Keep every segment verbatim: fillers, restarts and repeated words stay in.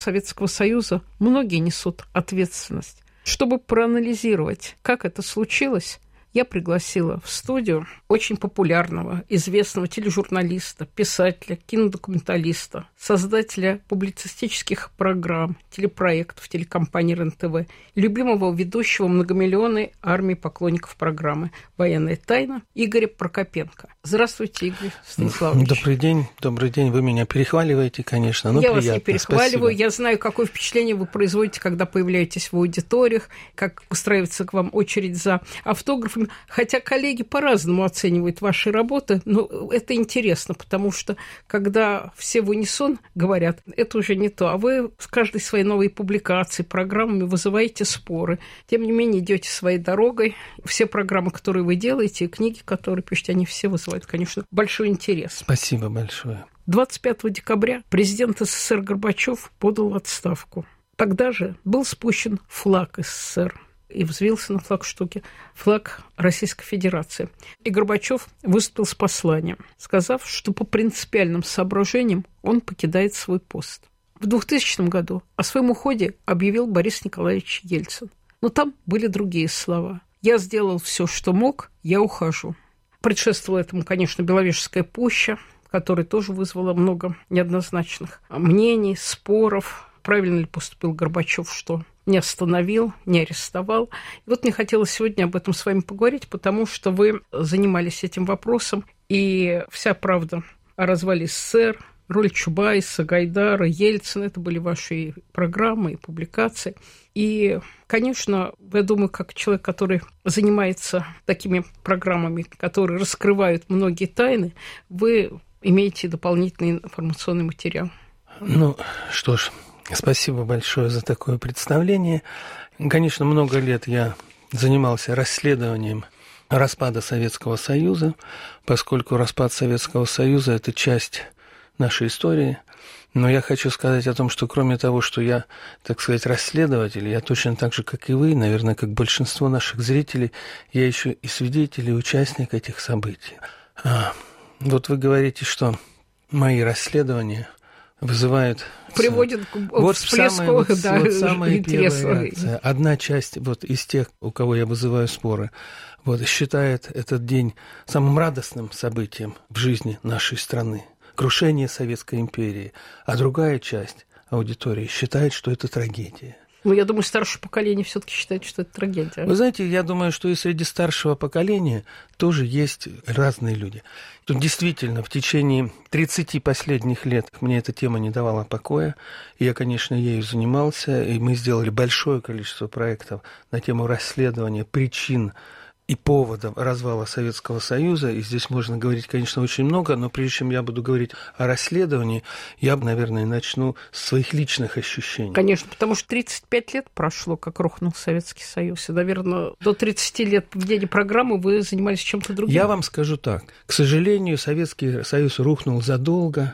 Советского Союза многие несут ответственность. Чтобы проанализировать, как это случилось, я пригласила в студию очень популярного, известного тележурналиста, писателя, кинодокументалиста, создателя публицистических программ, телепроектов телекомпании РЕН-ТВ, любимого ведущего многомиллионной армии поклонников программы «Военная тайна» Игоря Прокопенко. Здравствуйте, Игорь Станиславович. Добрый день, добрый день. Вы меня перехваливаете, конечно, но Я приятно. вас не перехваливаю. Спасибо. Я знаю, какое впечатление вы производите, когда появляетесь в аудиториях, как устраивается к вам очередь за автографами. Хотя коллеги по-разному оценивают ваши работы, но это интересно, потому что когда все в унисон говорят, это уже не то, а вы с каждой своей новой публикацией, программами вызываете споры. Тем не менее, идете своей дорогой. Все программы, которые вы делаете, и книги, которые пишете, они все вызывают, конечно, большой интерес. Спасибо большое. двадцать пятого декабря президент СССР Горбачев подал в отставку. Тогда же был спущен флаг СССР и взвился на флагштоке флаг Российской Федерации. И Горбачев выступил с посланием, сказав, что по принципиальным соображениям он покидает свой пост. В двухтысячном году о своем уходе объявил Борис Николаевич Ельцин. Но там были другие слова. «Я сделал все, что мог, я ухожу». Предшествовала этому, конечно, Беловежская пуща, которая тоже вызвала много неоднозначных мнений, споров. Правильно ли поступил Горбачев, что не остановил, не арестовал. И вот мне хотелось сегодня об этом с вами поговорить, потому что вы занимались этим вопросом, и вся правда о развале СССР, роль Чубайса, Гайдара, Ельцина, это были ваши программы и публикации. И, конечно, я думаю, как человек, который занимается такими программами, которые раскрывают многие тайны, вы имеете дополнительный информационный материал. Ну, что ж, спасибо большое за такое представление. Конечно, много лет я занимался расследованием распада Советского Союза, поскольку распад Советского Союза – это часть нашей истории. Но я хочу сказать о том, что кроме того, что я, так сказать, расследователь, я точно так же, как и вы, наверное, как большинство наших зрителей, я еще и свидетель и участник этих событий. А, вот вы говорите, что мои расследования вызывают... Приводит к вот всплеску, самая, вот, да, вот самая интереса. Первая реакция. Одна часть вот из тех, у кого я вызываю споры, вот, считает этот день самым радостным событием в жизни нашей страны. Крушение Советской империи. А другая часть аудитории считает, что это трагедия. Ну, я думаю, старшее поколение все-таки считает, что это трагедия. Вы знаете, я думаю, что и среди старшего поколения тоже есть разные люди. Тут действительно в течение тридцати последних лет мне эта тема не давала покоя. И я, конечно, ею занимался, и мы сделали большое количество проектов на тему расследования причин и поводом развала Советского Союза. И здесь можно говорить, конечно, очень много, но прежде чем я буду говорить о расследовании, я, наверное, начну с своих личных ощущений. Конечно, потому что тридцать пять лет прошло, как рухнул Советский Союз. И, наверное, до тридцати лет ведения программы вы занимались чем-то другим. Я вам скажу так. К сожалению, Советский Союз рухнул задолго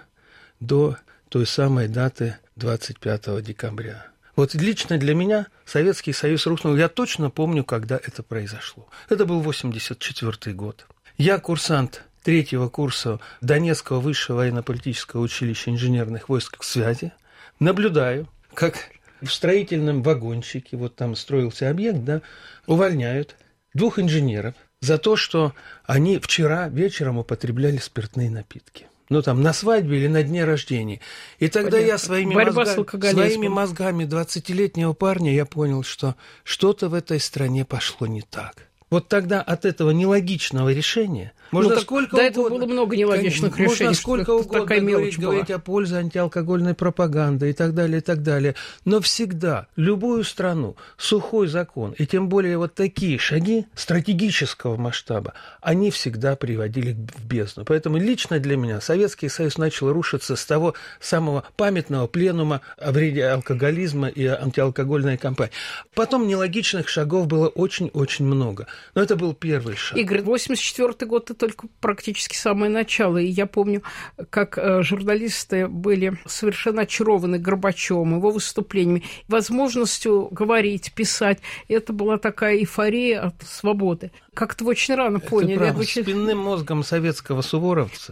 до той самой даты двадцать пятого декабря. Вот лично для меня Советский Союз рухнул. Я точно помню, когда это произошло. Это был восемьдесят четвёртый год. Я курсант третьего курса Донецкого высшего военно-политического училища инженерных войск связи. Наблюдаю, как в строительном вагончике, вот там строился объект, да, увольняют двух инженеров за то, что они вчера вечером употребляли спиртные напитки. Ну, там, на свадьбе или на дне рождения. И тогда Понятно. я своими, мозга... своими мозгами двадцатилетнего парня я понял, что что-то в этой стране пошло не так. Вот тогда от этого нелогичного решения можно ну, сколько до угодно... этого было много нелогичных конечно, решений. Можно сколько угодно говорить, говорить о пользе антиалкогольной пропаганды и так далее, и так далее. Но всегда любую страну сухой закон, и тем более вот такие шаги стратегического масштаба, они всегда приводили в бездну. Поэтому лично для меня Советский Союз начал рушиться с того самого памятного пленума о вреде алкоголизма и антиалкогольной кампании. Потом нелогичных шагов было очень-очень много. Но это был первый шаг. Игорь, восемьдесят четвёртый год – это только практически самое начало. И я помню, как журналисты были совершенно очарованы Горбачевым, его выступлениями, возможностью говорить, писать. Это была такая эйфория от свободы. Как-то вы очень рано поняли. Это правда. Очень... Спинным мозгом советского суворовца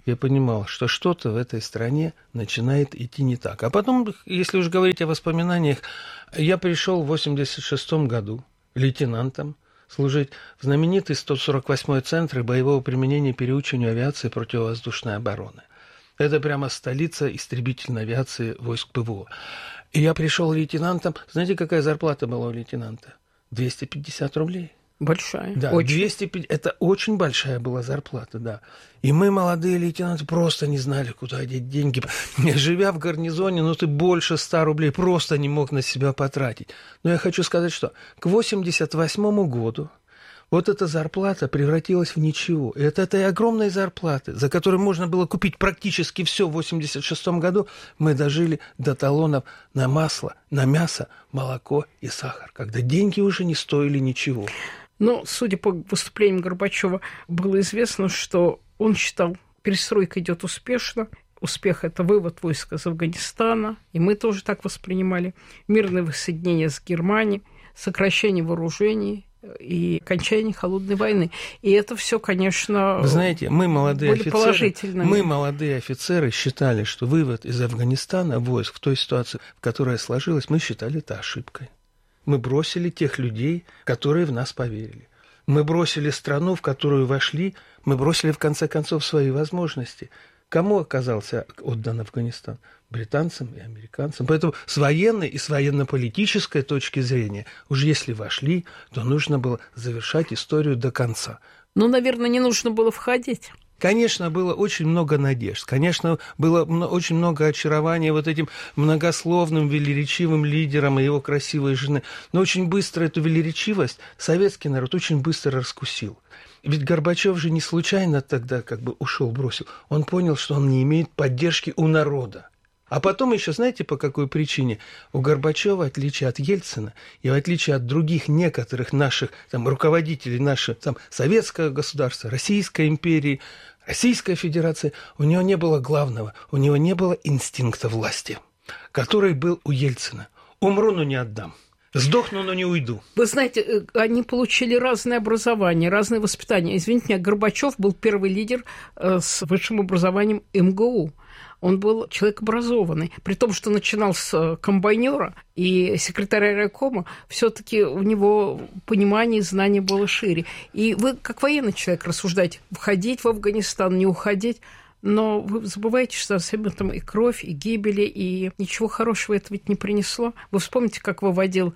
я понимал, что что-то в этой стране начинает идти не так. А потом, если уж говорить о воспоминаниях, я пришел в восемьдесят шестом году лейтенантом служить в знаменитый сто сорок восьмой Центр боевого применения переучивания авиации и противовоздушной обороны. Это прямо столица истребительной авиации войск ПВО. И я пришел лейтенантом. Знаете, какая зарплата была у лейтенанта? двести пятьдесят рублей. Большая. Да, очень. двести пятьдесят, это очень большая была зарплата, да. И мы, молодые лейтенанты, просто не знали, куда деть деньги. Живя в гарнизоне, ну ты больше ста рублей просто не мог на себя потратить. Но я хочу сказать, что к восемьдесят восьмому году вот эта зарплата превратилась в ничего. И от этой огромной зарплаты, за которую можно было купить практически все в восемьдесят шестом году, мы дожили до талонов на масло, на мясо, молоко и сахар, когда деньги уже не стоили ничего. Но, судя по выступлениям Горбачева, было известно, что он считал, перестройка идет успешно. Успех – это вывод войск из Афганистана, и мы тоже так воспринимали. Мирное воссоединение с Германией, сокращение вооружений и окончание холодной войны. И это все, конечно, вы знаете, мы молодые были офицеры, положительными. Мы, молодые офицеры, считали, что вывод из Афганистана войск в той ситуации, в которой сложилась, мы считали это ошибкой. Мы бросили тех людей, которые в нас поверили. Мы бросили страну, в которую вошли, мы бросили, в конце концов, свои возможности. Кому оказался отдан Афганистан? Британцам и американцам. Поэтому с военной и с военно-политической точки зрения, уж если вошли, то нужно было завершать историю до конца. Ну, наверное, не нужно было входить. Конечно, было очень много надежд, конечно, было очень много очарования вот этим многословным, велеречивым лидером и его красивой жены. Но очень быстро эту велеречивость советский народ очень быстро раскусил. Ведь Горбачев же не случайно тогда как бы ушел, бросил. Он понял, что он не имеет поддержки у народа. А потом еще, знаете, по какой причине? У Горбачева, в отличие от Ельцина и в отличие от других некоторых наших там, руководителей нашего там, советского государства, Российской империи, Российской Федерации, у него не было главного, у него не было инстинкта власти, который был у Ельцина. Умру, но не отдам. Сдохну, но не уйду. Вы знаете, они получили разное образование, разное воспитание. Извините меня, Горбачев был первый лидер с высшим образованием эм гэ у. Он был человек образованный. При том, что начинал с комбайнера и секретаря райкома, все-таки у него понимание и знание было шире. И вы, как военный человек, рассуждаете, входить в Афганистан, не уходить. Но вы забываете, что за всем этим и кровь, и гибели, и ничего хорошего это ведь не принесло. Вы вспомните, как выводил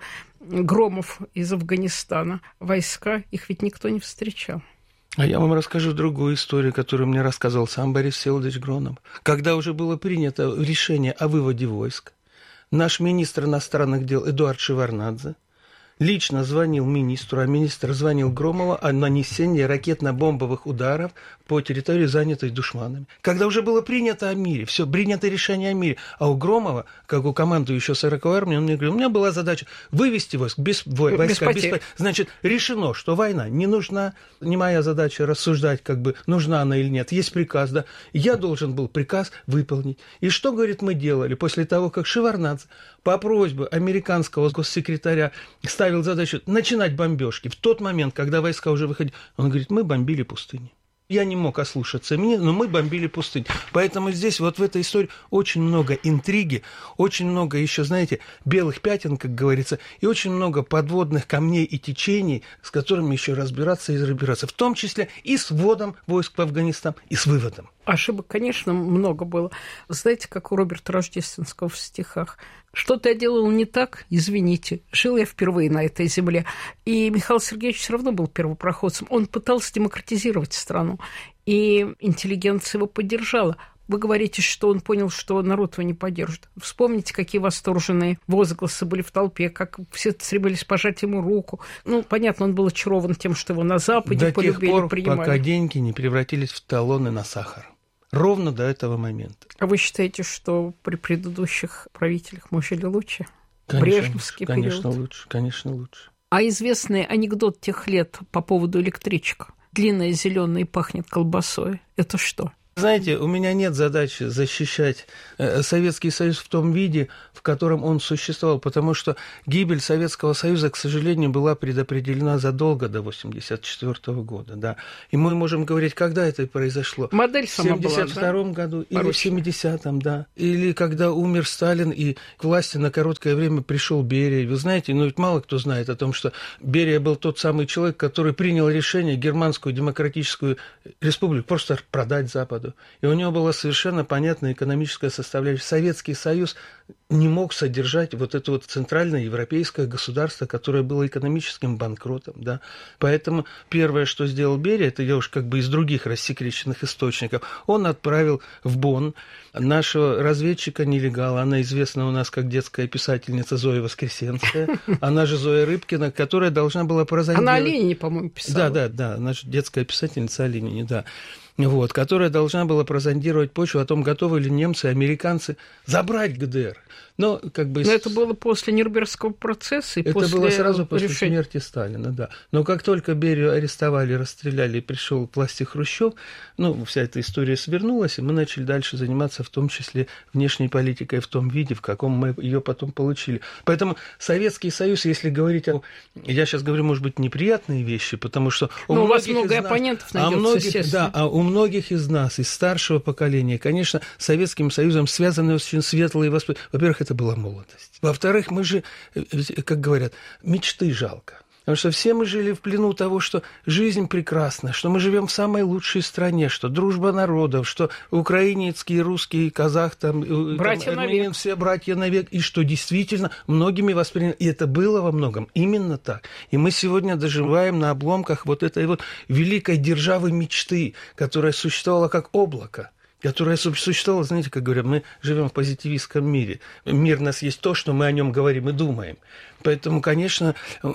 Громов из Афганистана войска, их ведь никто не встречал. А я вам расскажу другую историю, которую мне рассказал сам Борис Всеволодович Громов. Когда уже было принято решение о выводе войск, наш министр иностранных дел Эдуард Шеварднадзе лично звонил министру, а министр звонил Громову о нанесении ракетно-бомбовых ударов по территории, занятой душманами. Когда уже было принято о мире, все, принято решение о мире, а у Громова, как у командующего сороковой армии, он мне говорил, у меня была задача вывести войск без, войска, без потерь. Без, значит, решено, что война не нужна, не моя задача рассуждать, как бы, нужна она или нет, есть приказ, да, я должен был приказ выполнить. И что, говорит, мы делали после того, как Шеварднадзе по просьбе американского госсекретаря ставил задачу начинать бомбежки в тот момент, когда войска уже выходили, он говорит, мы бомбили пустыни. Я не мог ослушаться меня, но мы бомбили пустынь. Поэтому здесь вот в этой истории очень много интриги, очень много еще, знаете, белых пятен, как говорится, и очень много подводных камней и течений, с которыми еще разбираться и разбираться. В том числе и с вводом войск в Афганистан, и с выводом. Ошибок, конечно, много было. Знаете, как у Роберта Рождественского в стихах. Что-то я делал не так, извините. Жил я впервые на этой земле. И Михаил Сергеевич все равно был первопроходцем. Он пытался демократизировать страну. И интеллигенция его поддержала. Вы говорите, что он понял, что народ его не поддержит. Вспомните, какие восторженные возгласы были в толпе, как все стремились пожать ему руку. Ну, понятно, он был очарован тем, что его на Западе до полюбили, тех пор, принимали. Пока деньги не превратились в талоны на сахар. Ровно до этого момента. А вы считаете, что при предыдущих правителях мы жили лучше? Конечно, Брежневский конечно, период. лучше, конечно, лучше. А известный анекдот тех лет по поводу электричек. Длинная, зеленая и пахнет колбасой. Это что? Знаете, у меня нет задачи защищать Советский Союз в том виде, в котором он существовал, потому что гибель Советского Союза, к сожалению, была предопределена задолго до восемьдесят четвёртого года. Да. И мы можем говорить, когда это произошло. Модель сама была, в семьдесят втором да? году или в семидесятом, да. Или когда умер Сталин и к власти на короткое время пришел Берия. Вы знаете, ну ведь мало кто знает о том, что Берия был тот самый человек, который принял решение Германскую Демократическую Республику просто продать Западу. И у него была совершенно понятная экономическая составляющая. Советский Союз не мог содержать вот это вот центральное европейское государство, которое было экономическим банкротом. Да. Поэтому первое, что сделал Берия, это я уж как бы из других рассекреченных источников, он отправил в Бонн нашего разведчика-нелегала, она известна у нас как детская писательница Зоя Воскресенская, она же Зоя Рыбкина, которая должна была прозондировать... Она о Ленине, по-моему, писала. Да, да, да, она же детская писательница о Ленине, да. Вот, которая должна была прозондировать почву о том, готовы ли немцы, американцы забрать ГДР. Но, как бы... Но это было после Нюрнбергского процесса и это после было сразу после решения... смерти Сталина, да. Но как только Берию арестовали, расстреляли и пришел к власти Хрущев, ну, вся эта история свернулась, и мы начали дальше заниматься, в том числе, внешней политикой в том виде, в каком мы ее потом получили. Поэтому Советский Союз, если говорить о... Я сейчас говорю, может быть, неприятные вещи, потому что... У, у вас много нас... оппонентов найдется, а многих, естественно. Да, а у многих из нас, из старшего поколения, конечно, с Советским Союзом связаны очень светлые воспоминания. Во-первых, это была молодость. Во-вторых, мы же, как говорят, мечты жалко. Потому что все мы жили в плену того, что жизнь прекрасна, что мы живем в самой лучшей стране, что дружба народов, что украинецкий, русский, казах, там, братья там, армянин, все братья навек, и что действительно многими восприняли. И это было во многом именно так. И мы сегодня доживаем на обломках вот этой вот великой державы мечты, которая существовала как облако, которая существовала, знаете, как говорят, мы живем в позитивистском мире. Мир у нас есть то, что мы о нем говорим и думаем. Поэтому, конечно,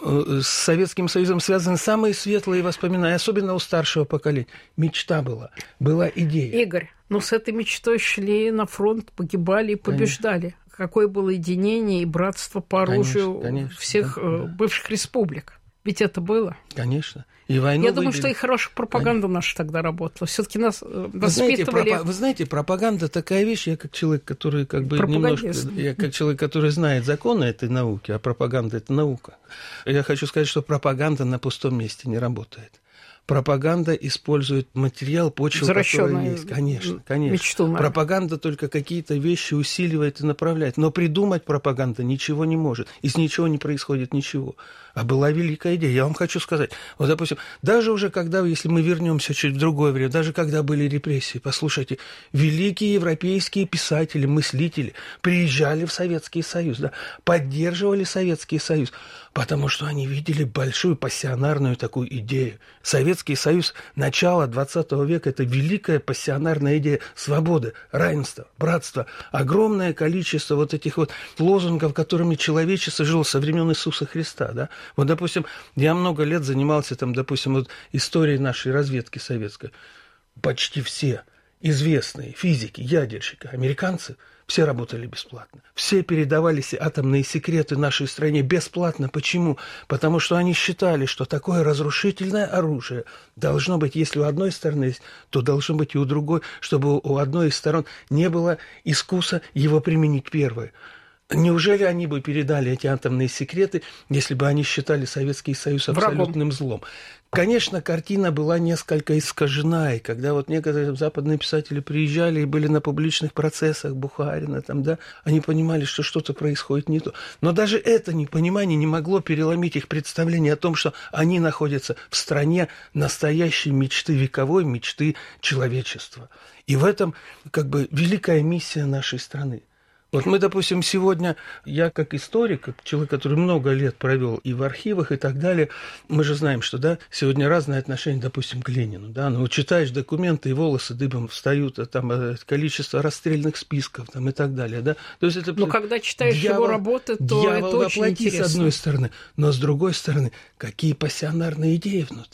с Советским Союзом связаны самые светлые воспоминания, особенно у старшего поколения. Мечта была, была идея. Игорь, ну с этой мечтой шли на фронт, погибали и побеждали. Конечно. Какое было единение и братство по оружию конечно, конечно, всех да, бывших да. республик. Ведь это было. Конечно. И войну Я думаю, выбили. что и хорошая пропаганда наша тогда работала. Все-таки нас вы воспитывали... Знаете, пропа... Вы знаете, пропаганда такая вещь, я как человек, который как бы немножко... Я как человек, который знает законы этой науки, а пропаганда – это наука. Я хочу сказать, что пропаганда на пустом месте не работает. Пропаганда использует материал, почву, который есть. Конечно, конечно. Мечту, пропаганда только какие-то вещи усиливает и направляет. Но придумать пропаганда ничего не может. Из ничего не происходит ничего. А была великая идея. Я вам хочу сказать. Вот, допустим, даже уже когда, если мы вернемся чуть в другое время, даже когда были репрессии, послушайте, великие европейские писатели, мыслители приезжали в Советский Союз, да, поддерживали Советский Союз, потому что они видели большую пассионарную такую идею. Советский Союз начала двадцатого века – это великая пассионарная идея свободы, равенства, братства. Огромное количество вот этих вот лозунгов, которыми человечество жило со времен Иисуса Христа. Да? Вот, допустим, я много лет занимался, там, допустим, вот историей нашей разведки советской. Почти все известные физики, ядерщики, американцы – все работали бесплатно. Все передавали атомные секреты нашей стране бесплатно. Почему? Потому что они считали, что такое разрушительное оружие должно быть, если у одной стороны есть, то должно быть и у другой, чтобы у одной из сторон не было искуса его применить первой. Неужели они бы передали эти атомные секреты, если бы они считали Советский Союз абсолютным злом? Конечно, картина была несколько искажена, и когда вот некоторые западные писатели приезжали и были на публичных процессах Бухарина, там, да, они понимали, что что-то происходит не то. Но даже это непонимание не могло переломить их представление о том, что они находятся в стране настоящей мечты, вековой мечты человечества. И в этом как бы великая миссия нашей страны. Вот мы, допустим, сегодня, я как историк, как человек, который много лет провел и в архивах, и так далее, мы же знаем, что, да, сегодня разные отношения, допустим, к Ленину, да, ну, читаешь документы, и волосы дыбом встают, а там количество расстрельных списков, там, и так далее, да. То есть это... Но когда читаешь дьявол, его работы, то это очень интересно. С одной стороны, но с другой стороны, какие пассионарные идеи внутри.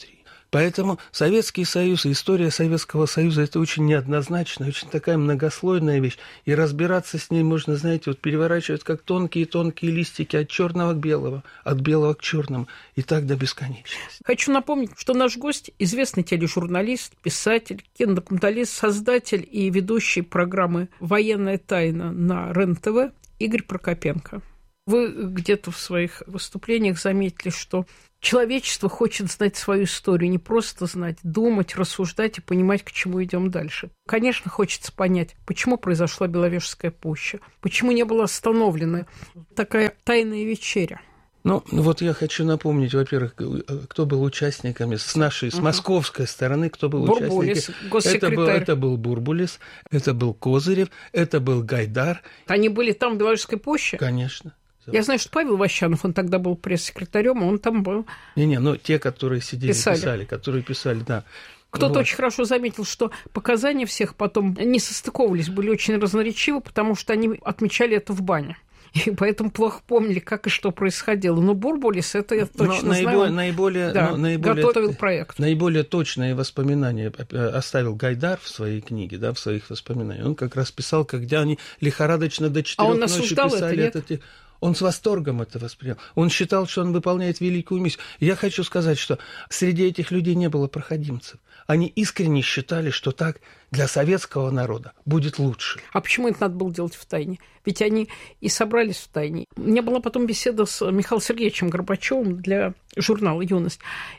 Поэтому Советский Союз и история Советского Союза – это очень неоднозначная, очень такая многослойная вещь. И разбираться с ней можно, знаете, вот переворачивать как тонкие-тонкие листики от черного к белому, от белого к черному, и так до бесконечности. Хочу напомнить, что наш гость – известный тележурналист, писатель, кинодокументалист, создатель и ведущий программы «Военная тайна» на РЕН-ТВ Игорь Прокопенко. Вы где-то в своих выступлениях заметили, что человечество хочет знать свою историю, не просто знать, думать, рассуждать и понимать, к чему идем дальше. Конечно, хочется понять, почему произошла Беловежская пуща, почему не была остановлена такая тайная вечеря. Ну, вот я хочу напомнить, во-первых, кто был участниками с нашей, с московской стороны, кто был Бурбулис, участниками. госсекретарь. Это был, это был Бурбулис, это был Козырев, это был Гайдар. Они были там, в Беловежской пуще? Конечно. Я знаю, что Павел Ващанов, он тогда был пресс-секретарем, он там был. Не-не, но те, которые сидели, писали, писали которые писали, да. Кто-то вот. очень хорошо заметил, что показания всех потом не состыковывались, были очень разноречивы, потому что они отмечали это в бане. И поэтому плохо помнили, как и что происходило. Но Бурбулис, это я точно но знаю. Наиболее, наиболее, да, ну, наиболее, готовил проект. Наиболее точные воспоминания оставил Гайдар в своей книге, да, в своих воспоминаниях. Он как раз писал, когда они лихорадочно до четырех а ночи писали это. это Он с восторгом это воспринял. Он считал, что он выполняет великую миссию. Я хочу сказать, что среди этих людей не было проходимцев. Они искренне считали, что так для советского народа будет лучше. А почему это надо было делать в тайне? Ведь они и собрались в тайне. У меня была потом беседа с Михаилом Сергеевичем Горбачевым для журнала «Юность».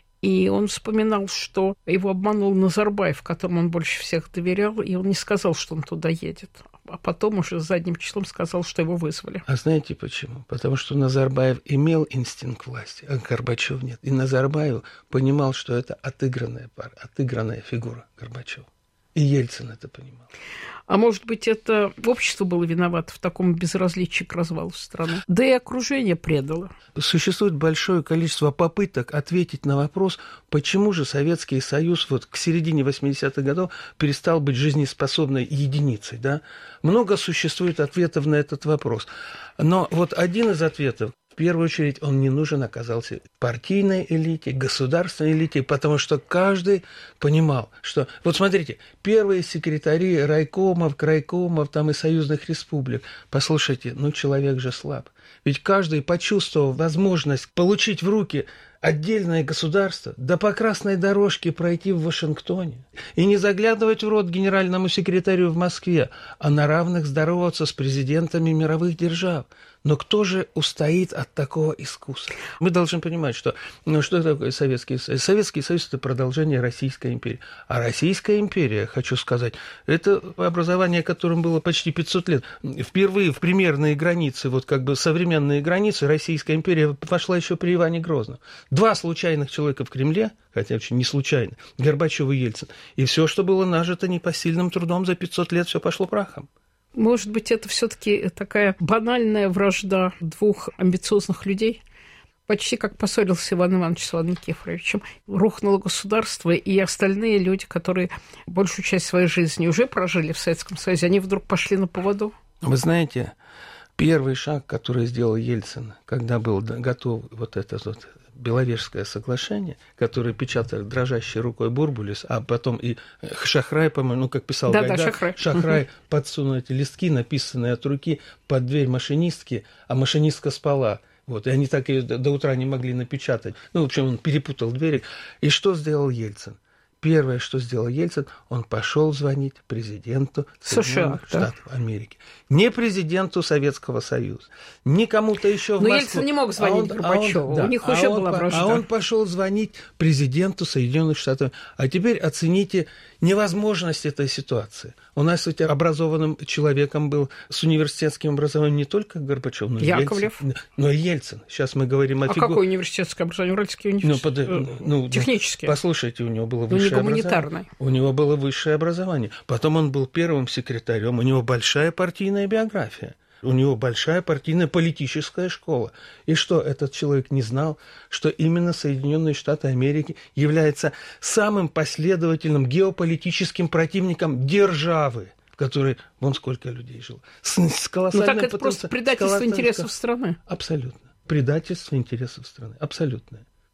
И он вспоминал, что его обманул Назарбаев, которому он больше всех доверял, и он не сказал, что он туда едет. А потом уже задним числом сказал, что его вызвали. А знаете почему? Потому что Назарбаев имел инстинкт власти, а Горбачев нет. И Назарбаев понимал, что это отыгранная пара, отыгранная фигура Горбачева. И Ельцин это понимал. А может быть, это общество было виновато в таком безразличии к развалу страны? Да и окружение предало. Существует большое количество попыток ответить на вопрос, почему же Советский Союз вот к середине восьмидесятых годов перестал быть жизнеспособной единицей. Да? Много существует ответов на этот вопрос. Но вот один из ответов, в первую очередь, он не нужен оказался партийной элите, государственной элите, потому что каждый понимал, что... Вот смотрите, первые секретари райкомов, крайкомов там и союзных республик, послушайте, ну человек же слаб. Ведь каждый, почувствовав возможность получить в руки отдельное государство, да по красной дорожке пройти в Вашингтоне и не заглядывать в рот генеральному секретарю в Москве, а на равных здороваться с президентами мировых держав. Но кто же устоит от такого искусства? Мы должны понимать, что, ну, что такое Советский Союз? Советский Союз – это продолжение Российской империи. А Российская империя, хочу сказать, это образование, которым было почти пятьсот лет. Впервые в примерные границы, вот как бы современные границы, Российская империя вошла еще при Иване Грозном. Два случайных человека в Кремле, хотя очень не случайно, Горбачев и Ельцин. И все, что было нажито непосильным трудом за пятьсот лет, все пошло прахом. Может быть, это все-таки такая банальная вражда двух амбициозных людей? Почти как поссорился Иван Иванович с Иваном Никифоровичем. Рухнуло государство, и остальные люди, которые большую часть своей жизни уже прожили в Советском Союзе, они вдруг пошли на поводу? Вы знаете, первый шаг, который сделал Ельцин, когда был готов вот этот вот Беловежское соглашение, которое печатал дрожащей рукой Бурбулис, а потом и Шахрай, по-моему, ну, как писал да, Гайдар, да, Шахрай, Шахрай подсунул эти листки, написанные от руки, под дверь машинистки, а машинистка спала. Вот, и они так и до утра не могли напечатать. Ну, в общем, он перепутал двери. И что сделал Ельцин? Первое, что сделал Ельцин, он пошел звонить президенту Соединенных Штатов да. Америки. Не президенту Советского Союза, не кому-то еще в Но Москву. Ельцин не мог звонить а он, Горбачеву, а он, да, у них а уже он, была вражда. А он пошел звонить президенту Соединенных Штатов. А теперь оцените невозможность этой ситуации. У нас ведь образованным человеком был с университетским образованием не только Горбачев, но и Яковлев. Ельцин. Но и Ельцин. Сейчас мы говорим о А фигуре. Какое университетское образование? Уральский университет? Ну, под... ну, Технический. Послушайте, у него было ну, высшее образование. У него было высшее образование. Потом он был первым секретарем. У него большая партийная биография. У него большая партийная политическая школа. И что, этот человек не знал, что именно Соединенные Штаты Америки являются самым последовательным геополитическим противником державы, в которой вон сколько людей жило. С, с колоссальным ну так это просто предательство интересов страны. Абсолютно. Предательство интересов страны. Абсолютно.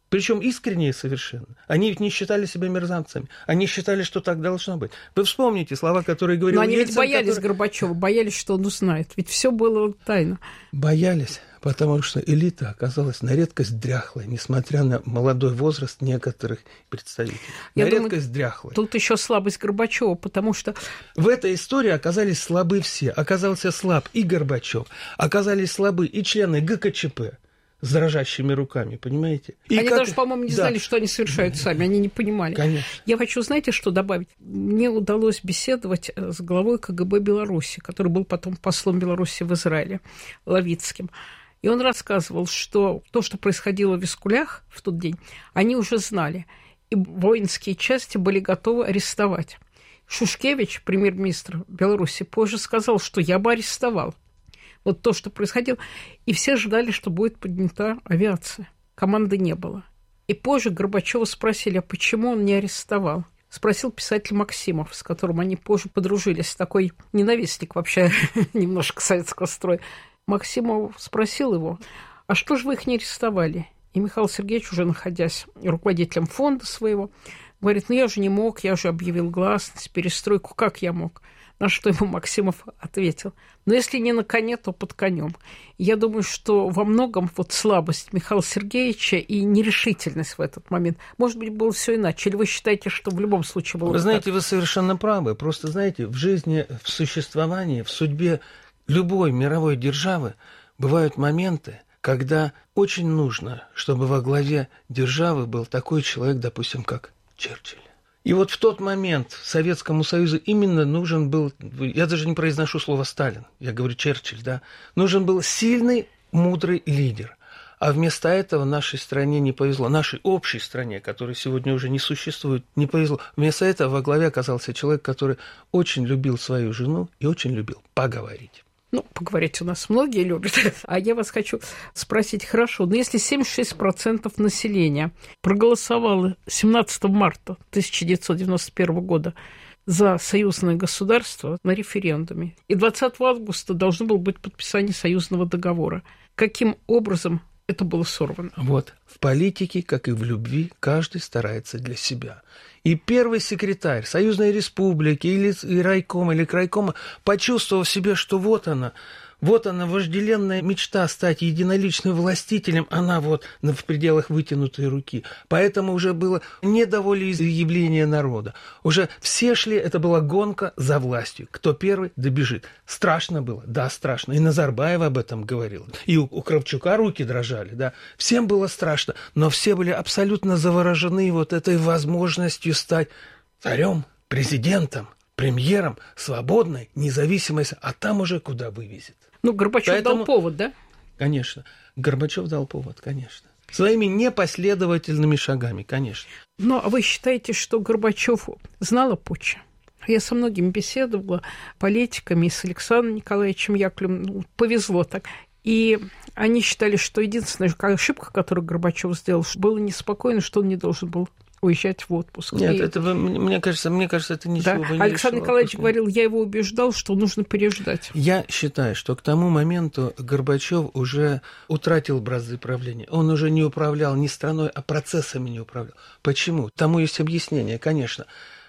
Причем искренние совершенно. Они ведь не считали себя мерзавцами. Они считали, что так должно быть. Вы вспомните слова, которые говорил Но они Ельцин, ведь боялись который... Горбачева, боялись, что он узнает. Ведь все было тайно. Боялись, потому что элита оказалась на редкость дряхлой, несмотря на молодой возраст некоторых представителей. Я на думаю, редкость дряхлой. Тут еще слабость Горбачева, потому что... В этой истории оказались слабы все. Оказался слаб и Горбачев, оказались слабы и члены ГКЧП с дрожащими руками, понимаете? И они как... даже, по-моему, не да. знали, что они совершают сами, они не понимали. Конечно. Я хочу, знаете, что добавить? Мне удалось беседовать с главой КГБ Беларуси, который был потом послом Беларуси в Израиле, Лавицким. И он рассказывал, что то, что происходило в Искулях в тот день, они уже знали. И воинские части были готовы арестовать. Шушкевич, премьер-министр Беларуси, позже сказал, что я бы арестовал. Вот то, что происходило. И все ждали, что будет поднята авиация. Команды не было. И позже Горбачева спросили, а почему он не арестовал? Спросил писатель Максимов, с которым они позже подружились. Такой ненавистник вообще немножко советского строя. Максимов спросил его, а что же вы их не арестовали? И Михаил Сергеевич, уже находясь руководителем фонда своего, говорит, ну я же не мог, я же объявил гласность, перестройку, как я мог? На что ему Максимов ответил, ну, если не на коне, то под конем. Я думаю, что во многом вот слабость Михаила Сергеевича и нерешительность в этот момент, может быть, было все иначе. Или вы считаете, что в любом случае было Вы так? знаете, вы совершенно правы. Просто, знаете, в жизни, в существовании, в судьбе любой мировой державы бывают моменты, когда очень нужно, чтобы во главе державы был такой человек, допустим, как Черчилль. И вот в тот момент Советскому Союзу именно нужен был, я даже не произношу слово Сталин, я говорю Черчилль, да, нужен был сильный, мудрый лидер. А вместо этого нашей стране не повезло, нашей общей стране, которая сегодня уже не существует, не повезло. Вместо этого во главе оказался человек, который очень любил свою жену и очень любил поговорить. Ну, поговорить у нас многие любят. А я вас хочу спросить, хорошо, но если семьдесят шесть процентов населения проголосовало семнадцатого марта тысяча девятьсот девяносто первого года за союзное государство на референдуме, и двадцатого августа должно было быть подписание союзного договора, каким образом это было сорвано? Вот, в политике, как и в любви, каждый старается для себя. И первый секретарь Союзной Республики или райкома, или крайкома, почувствовав в себе, что вот она, вот она, вожделенная мечта стать единоличным властителем, она вот в пределах вытянутой руки. Поэтому уже было не до волеизъявления народа. Уже все шли, это была гонка за властью. Кто первый добежит. Страшно было? Да, страшно. И Назарбаев об этом говорил. И у, у Кравчука руки дрожали, да. Всем было страшно, но все были абсолютно заворожены вот этой возможностью стать царем, президентом, премьером, свободной, независимой, а там уже куда вывезет. Ну, Горбачев Поэтому, дал повод, да? Конечно. Горбачев дал повод, конечно. Своими непоследовательными шагами, конечно. Но вы считаете, что Горбачев знал о путче? Я со многими беседовала, политиками, с Александром Николаевичем Яковлевым. Ну, повезло так. И они считали, что единственная ошибка, которую Горбачев сделал, было неспокойно, что он не должен был уезжать в отпуск. Нет, и... это, мне кажется, мне кажется, это ничего да. бы не Александр решило. Николаевич говорил, я его убеждал, что нужно переждать. Я считаю, что к тому моменту Горбачев уже утратил бразды правления. Он уже не управлял не страной, а процессами не управлял. Почему? Тому есть объяснение, конечно.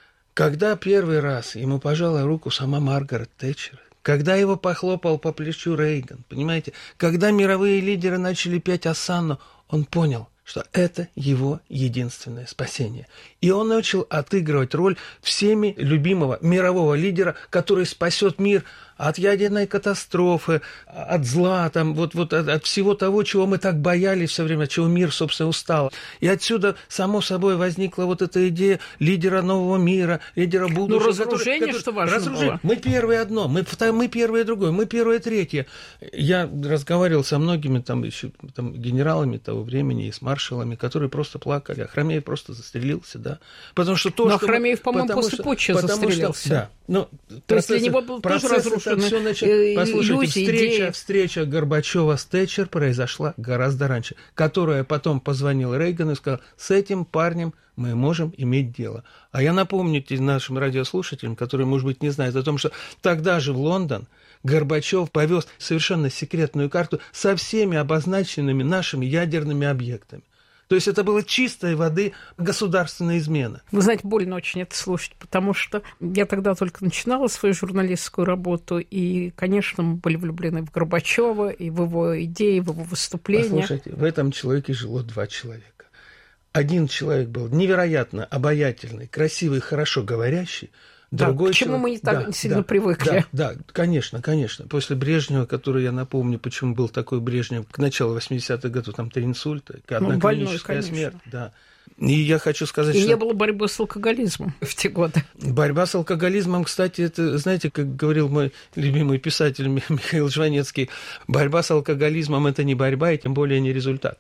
Когда первый раз ему пожала руку сама Маргарет Тэтчер, когда его похлопал по плечу Рейган, понимаете, когда мировые лидеры начали петь осанну, он понял, что это его единственное спасение. И он начал отыгрывать роль всеми любимого мирового лидера, который спасет мир от ядерной катастрофы, от зла, там, вот, вот, от, от всего того, чего мы так боялись все время, от чего мир, собственно, устал. И отсюда, само собой, возникла вот эта идея лидера нового мира, лидера будущего. Ну, разоружение, который, что важно разоружение. было. Мы первые одно, мы, мы первые другое, мы первые третье. Я разговаривал со многими там, еще, там, генералами того времени и с маршалами, которые просто плакали. Ахрамеев просто застрелился, да. Потому что то, Но что Ахрамеев, по-моему, потому после что, путча потому застрелился. Что, да. Ну, то есть для него был тоже разрушен иллюзии, послушайте, встреча, идеи. встреча Горбачева с Тэтчер произошла гораздо раньше, которая потом позвонил Рейгану и сказал, с этим парнем мы можем иметь дело. А я напомню нашим радиослушателям, которые, может быть, не знают о том, что тогда же в Лондон Горбачев повез совершенно секретную карту со всеми обозначенными нашими ядерными объектами. То есть это было чистой воды государственная измена. Вы знаете, больно очень это слушать, потому что я тогда только начинала свою журналистскую работу, и, конечно, мы были влюблены в Горбачева, и в его идеи, в его выступления. Послушайте, в этом человеке жило два человека. Один человек был невероятно обаятельный, красивый, хорошо говорящий. Другой да, к чему человек... мы не так да, сильно да, привыкли. Да, да, конечно, конечно. После Брежнева, который, я напомню, почему был такой Брежнев, к началу восьмидесятых годов, там три инсульта, одна ну, клиническая смерть. Да. И я хочу сказать, и что... не было борьбы с алкоголизмом в те годы. Борьба с алкоголизмом, кстати, это, знаете, как говорил мой любимый писатель Михаил Жванецкий, борьба с алкоголизмом – это не борьба, и тем более не результат.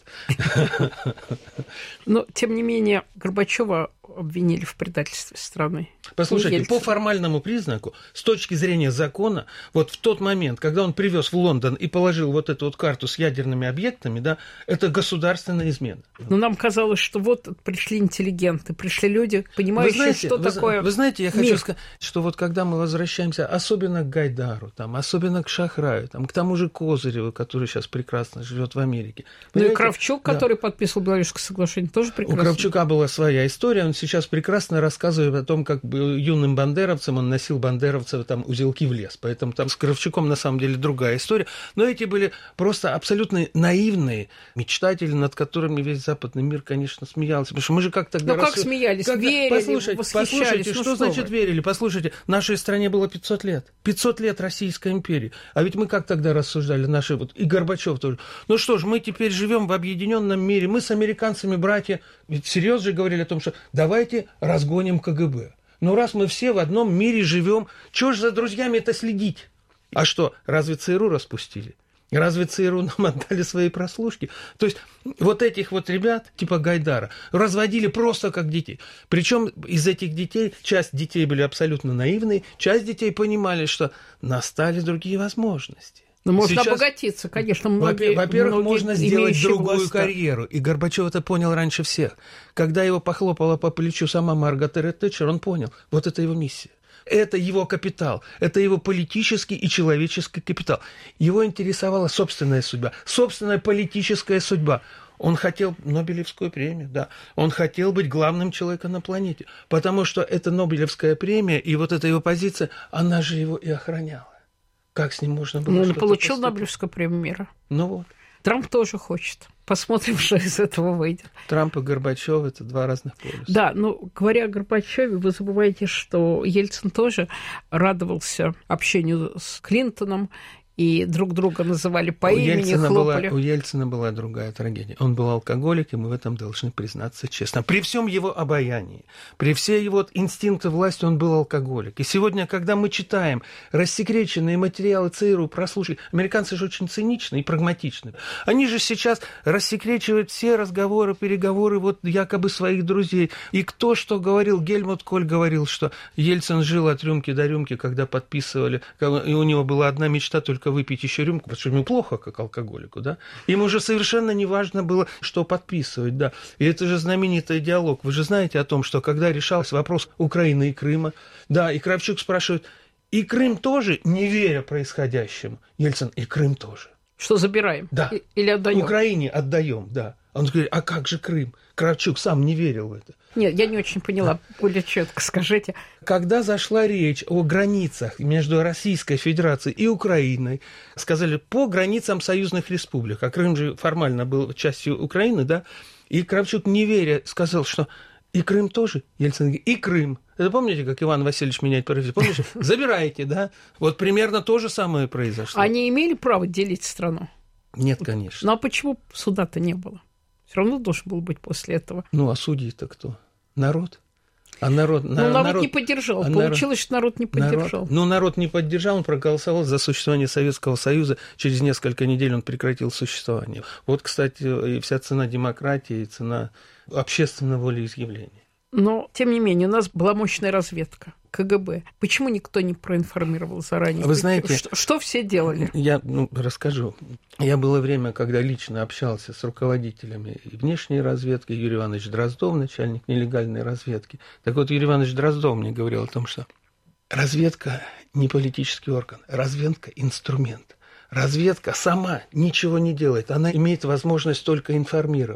Но, тем не менее, Горбачева обвинили в предательстве страны. Послушайте, по формальному признаку, с точки зрения закона, вот в тот момент, когда он привез в Лондон и положил вот эту вот карту с ядерными объектами, да, это государственная измена. Но нам казалось, что вот пришли интеллигенты, пришли люди, понимающие, знаете, что вы, такое Вы знаете, я мир. хочу сказать, что вот когда мы возвращаемся, особенно к Гайдару, там, особенно к Шахраю, там, к тому же Козыреву, который сейчас прекрасно живет в Америке. Ну и Кравчук, да. который подписывал Беловежское соглашение, тоже прекрасно. У Кравчука была своя история, он сейчас прекрасно рассказывает о том, как юным бандеровцем он носил бандеровцев там узелки в лес. Поэтому там с Кравчуком на самом деле другая история. Но эти были просто абсолютно наивные мечтатели, над которыми весь западный мир, конечно, смеялся. Потому что мы же как тогда... Ну, как рас... смеялись, как... верили, послушайте, восхищались. Послушайте, ну, что, что значит вы? верили? Послушайте, нашей стране было пятьсот лет. пятьсот лет Российской империи. А ведь мы как тогда рассуждали, наши вот, и Горбачев тоже. Ну что ж, мы теперь живем в объединенном мире, мы с американцами братья. Ведь серьезно же говорили о том, что давайте разгоним КГБ. Ну, раз мы все в одном мире живем, чего же за друзьями это следить? А что, разве ЦРУ распустили? Разве ЦРУ нам отдали свои прослушки? То есть вот этих вот ребят, типа Гайдара, разводили просто как детей. Причем из этих детей, часть детей были абсолютно наивные, часть детей понимали, что настали другие возможности. Ну, можно Сейчас, обогатиться, конечно. Многие, во-первых, многие можно сделать другую власть. карьеру. И Горбачев это понял раньше всех. Когда его похлопала по плечу сама Маргарет Тэтчер, он понял, вот это его миссия. Это его капитал, это его политический и человеческий капитал. Его интересовала собственная судьба, собственная политическая судьба. Он хотел Нобелевскую премию, да. Он хотел быть главным человеком на планете, потому что эта Нобелевская премия и вот эта его позиция, она же его и охраняла. Как с ним можно было? Ну, он получил поступить? Нобелевскую премию мира. Ну вот. Трамп тоже хочет. Посмотрим, что из этого выйдет. Трамп и Горбачев – это два разных полюса. Да, но говоря о Горбачеве, вы забываете, что Ельцин тоже радовался общению с Клинтоном, и друг друга называли по у имени, Ельцина хлопали. Была, у Ельцина была другая трагедия. Он был алкоголик, и мы в этом должны признаться честно. При всем его обаянии, при всей его инстинкте власти он был алкоголик. И сегодня, когда мы читаем рассекреченные материалы ЦРУ, прослушали, американцы же очень циничны и прагматичны. Они же сейчас рассекречивают все разговоры, переговоры вот якобы своих друзей. И кто что говорил, Гельмут Коль говорил, что Ельцин жил от рюмки до рюмки, когда подписывали, и у него была одна мечта только выпить еще рюмку, потому что ему плохо, как алкоголику, да? Ему уже совершенно не важно было, что подписывать, да. И это же знаменитый диалог. Вы же знаете о том, что когда решался вопрос Украины и Крыма, да, и Кравчук спрашивает, и Крым тоже, не веря происходящему, Ельцин, и Крым тоже. Что забираем? Да. Или отдаем? Украине отдаем, да. Он говорит, а как же Крым? Кравчук сам не верил в это. Нет, я не очень поняла. Более четко скажите. Когда зашла речь о границах между Российской Федерацией и Украиной, сказали, по границам союзных республик, а Крым же формально был частью Украины, да, и Кравчук, не веря, сказал, что и Крым тоже. Ельцин говорит, и Крым. Это помните, как Иван Васильевич меняет правительство? Помните? Забираете, да? Вот примерно то же самое произошло. Они имели право делить страну? Нет, конечно. Ну а почему суда-то не было? Все равно должен был быть после этого. Ну, а судьи-то кто? Народ? А народ, ну, народ, народ не поддержал. А Получилось, народ, что народ не поддержал. Народ, ну, народ не поддержал, он проголосовал за существование Советского Союза. Через несколько недель он прекратил существование. Вот, кстати, и вся цена демократии, и цена общественного волеизъявления. Но, тем не менее, у нас была мощная разведка, КГБ. Почему никто не проинформировал заранее? Вы знаете... Что, что все делали? Я ну, расскажу. Я было время, когда лично общался с руководителями внешней разведки, Юрий Иванович Дроздов, начальник нелегальной разведки. Так вот, Юрий Иванович Дроздов мне говорил о том, что разведка не политический орган, разведка – инструмент. Разведка сама ничего не делает, она имеет возможность только информировать.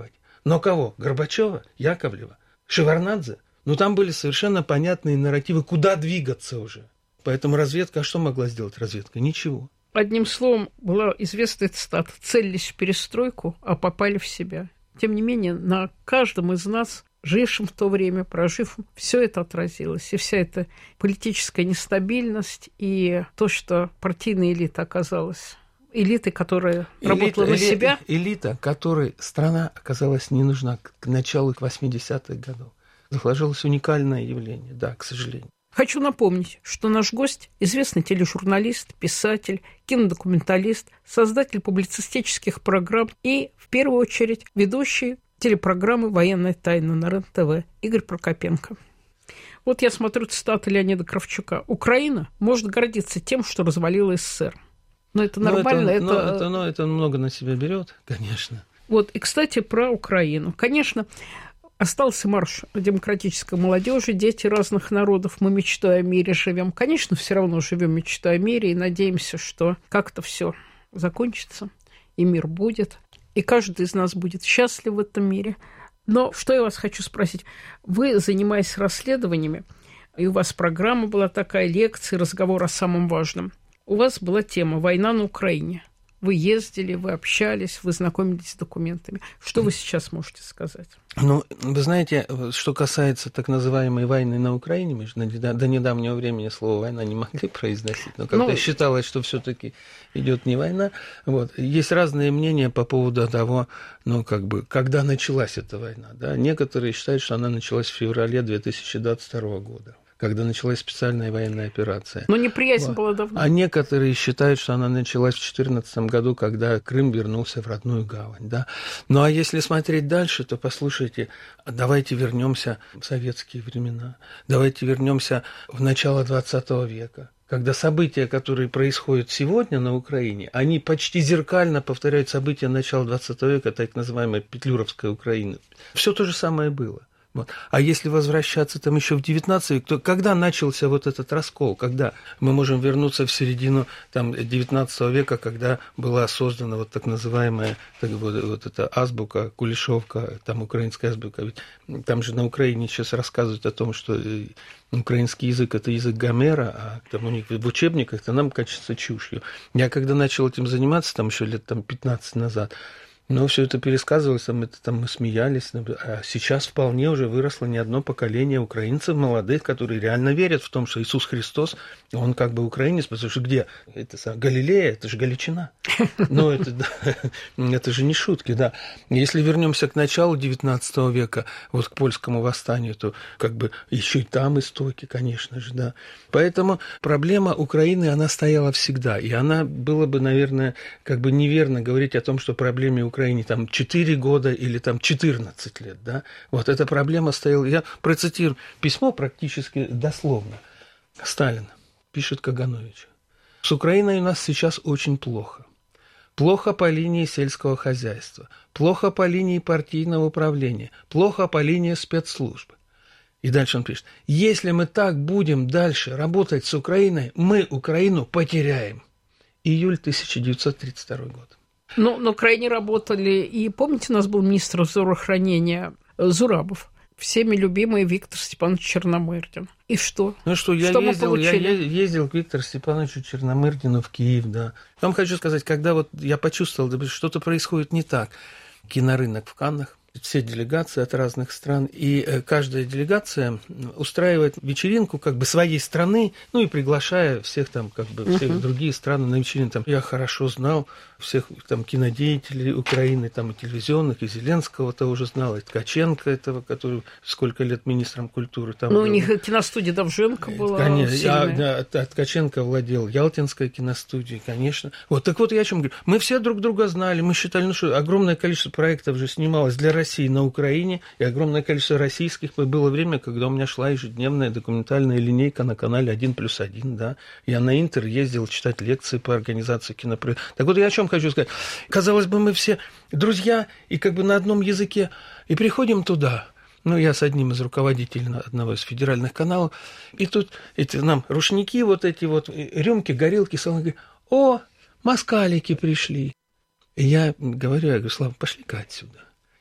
Но кого? Горбачева, Яковлева, Шеварднадзе? Ну, там были совершенно понятные нарративы, куда двигаться уже. Поэтому разведка, а что могла сделать разведка? Ничего. Одним словом, была известная цитата: «Целились в перестройку, а попали в себя». Тем не менее, на каждом из нас, жившем в то время, прожив, все это отразилось. И вся эта политическая нестабильность, и то, что партийная элита оказалась элитой, которая элита, работала на элита, себя. Элита, которой страна оказалась не нужна к началу восьмидесятых годов. Сложилось уникальное явление, да, к сожалению. Хочу напомнить, что наш гость – известный тележурналист, писатель, кинодокументалист, создатель публицистических программ и, в первую очередь, ведущий телепрограммы «Военная тайна» на РЕН-ТВ Игорь Прокопенко. Вот я смотрю цитату Леонида Кравчука. «Украина может гордиться тем, что развалила СССР». Но это нормально. Но это, это... Но это, но это много на себя берет, конечно. Вот, и, кстати, про Украину. Конечно, остался марш демократической молодежи, дети разных народов, мы мечтой о мире живем. Конечно, все равно живем мечтой о мире и надеемся, что как-то все закончится, и мир будет, и каждый из нас будет счастлив в этом мире. Но что я вас хочу спросить? Вы, занимаясь расследованиями, и у вас программа была такая, лекции, разговор о самом важном. У вас была тема «Война на Украине». Вы ездили, вы общались, вы знакомились с документами. Что вы сейчас можете сказать? Ну, вы знаете, что касается так называемой войны на Украине, мы же до недавнего времени слово «война» не могли произносить, но когда ну, считалось, что все-таки идет не война, вот, есть разные мнения по поводу того, ну, как бы, когда началась эта война. Да? Некоторые считают, что она началась в феврале две тысячи двадцать второго года, когда началась специальная военная операция. Но неприязнь вот. была давно. А некоторые считают, что она началась в две тысячи четырнадцатом году, когда Крым вернулся в родную гавань. Да? Ну а если смотреть дальше, то послушайте, давайте вернемся в советские времена, давайте вернемся в начало двадцатого века, когда события, которые происходят сегодня на Украине, они почти зеркально повторяют события начала двадцатого века, так называемой Петлюровской Украины. Все то же самое было. Вот. А если возвращаться там еще в девятнадцатый век, то когда начался вот этот раскол? Когда мы можем вернуться в середину там, девятнадцатого века, когда была создана вот так называемая так, вот, вот эта азбука, Кулешовка, там украинская азбука. Ведь там же на Украине сейчас рассказывают о том, что украинский язык – это язык Гомера, а там у них в учебниках это нам кажется чушью. Я когда начал этим заниматься, там еще лет там, пятнадцать назад, но все это пересказывалось, там, это, там мы смеялись. А сейчас вполне уже выросло не одно поколение украинцев молодых, которые реально верят в том, что Иисус Христос, он как бы украинец, потому что где? Это Галилея, это же Галичина. Но это, да, это же не шутки, да. Если вернемся к началу девятнадцатого века, вот к польскому восстанию, то как бы еще и там истоки, конечно же, да. Поэтому проблема Украины, она стояла всегда. И она было бы, наверное, как бы неверно говорить о том, что проблеме Украины Украине там четыре года или там четырнадцать лет, да, вот эта проблема стояла. Я процитирую письмо практически дословно. Сталин пишет Кагановичу: «С Украиной у нас сейчас очень плохо. Плохо по линии сельского хозяйства, плохо по линии партийного управления, плохо по линии спецслужб». И дальше он пишет: «Если мы так будем дальше работать с Украиной, мы Украину потеряем». Июль тысяча девятьсот тридцать второй год. Ну, но крайне работали, и помните, у нас был министр здравоохранения Зурабов, всеми любимый Виктор Степанович Черномырдин. И что? Ну что, я, что ездил, я ездил к Виктору Степановичу Черномырдину в Киев, да. Я вам хочу сказать, когда вот я почувствовал, что что-то происходит не так, кинорынок в Каннах, все делегации от разных стран, и каждая делегация устраивает вечеринку как бы своей страны, ну и приглашая всех там как бы всех uh-huh. другие страны на вечеринку. Там, я хорошо знал всех там кинодеятелей Украины, там и телевизионных, и Зеленского того же знал, и Ткаченко этого, который сколько лет министром культуры. Там ну, был. У них киностудия Довженко была. Конечно, я, да, Ткаченко владел Ялтинской киностудией, конечно. Вот, так вот я о чем говорю. Мы все друг друга знали, мы считали, ну что, огромное количество проектов же снималось для России на Украине, и огромное количество российских. Было время, когда у меня шла ежедневная документальная линейка на канале один плюс один, да. Я на Интер ездил читать лекции по организации кинопроектов. Так вот я о чем хочу сказать. Казалось бы, мы все друзья и как бы на одном языке, и приходим туда. Ну, я с одним из руководителей одного из федеральных каналов, и тут эти нам рушники, вот эти вот рюмки, горелки, салон, говорит: «О, москалики пришли». И я говорю, я говорю: «Слава, пошли-ка отсюда».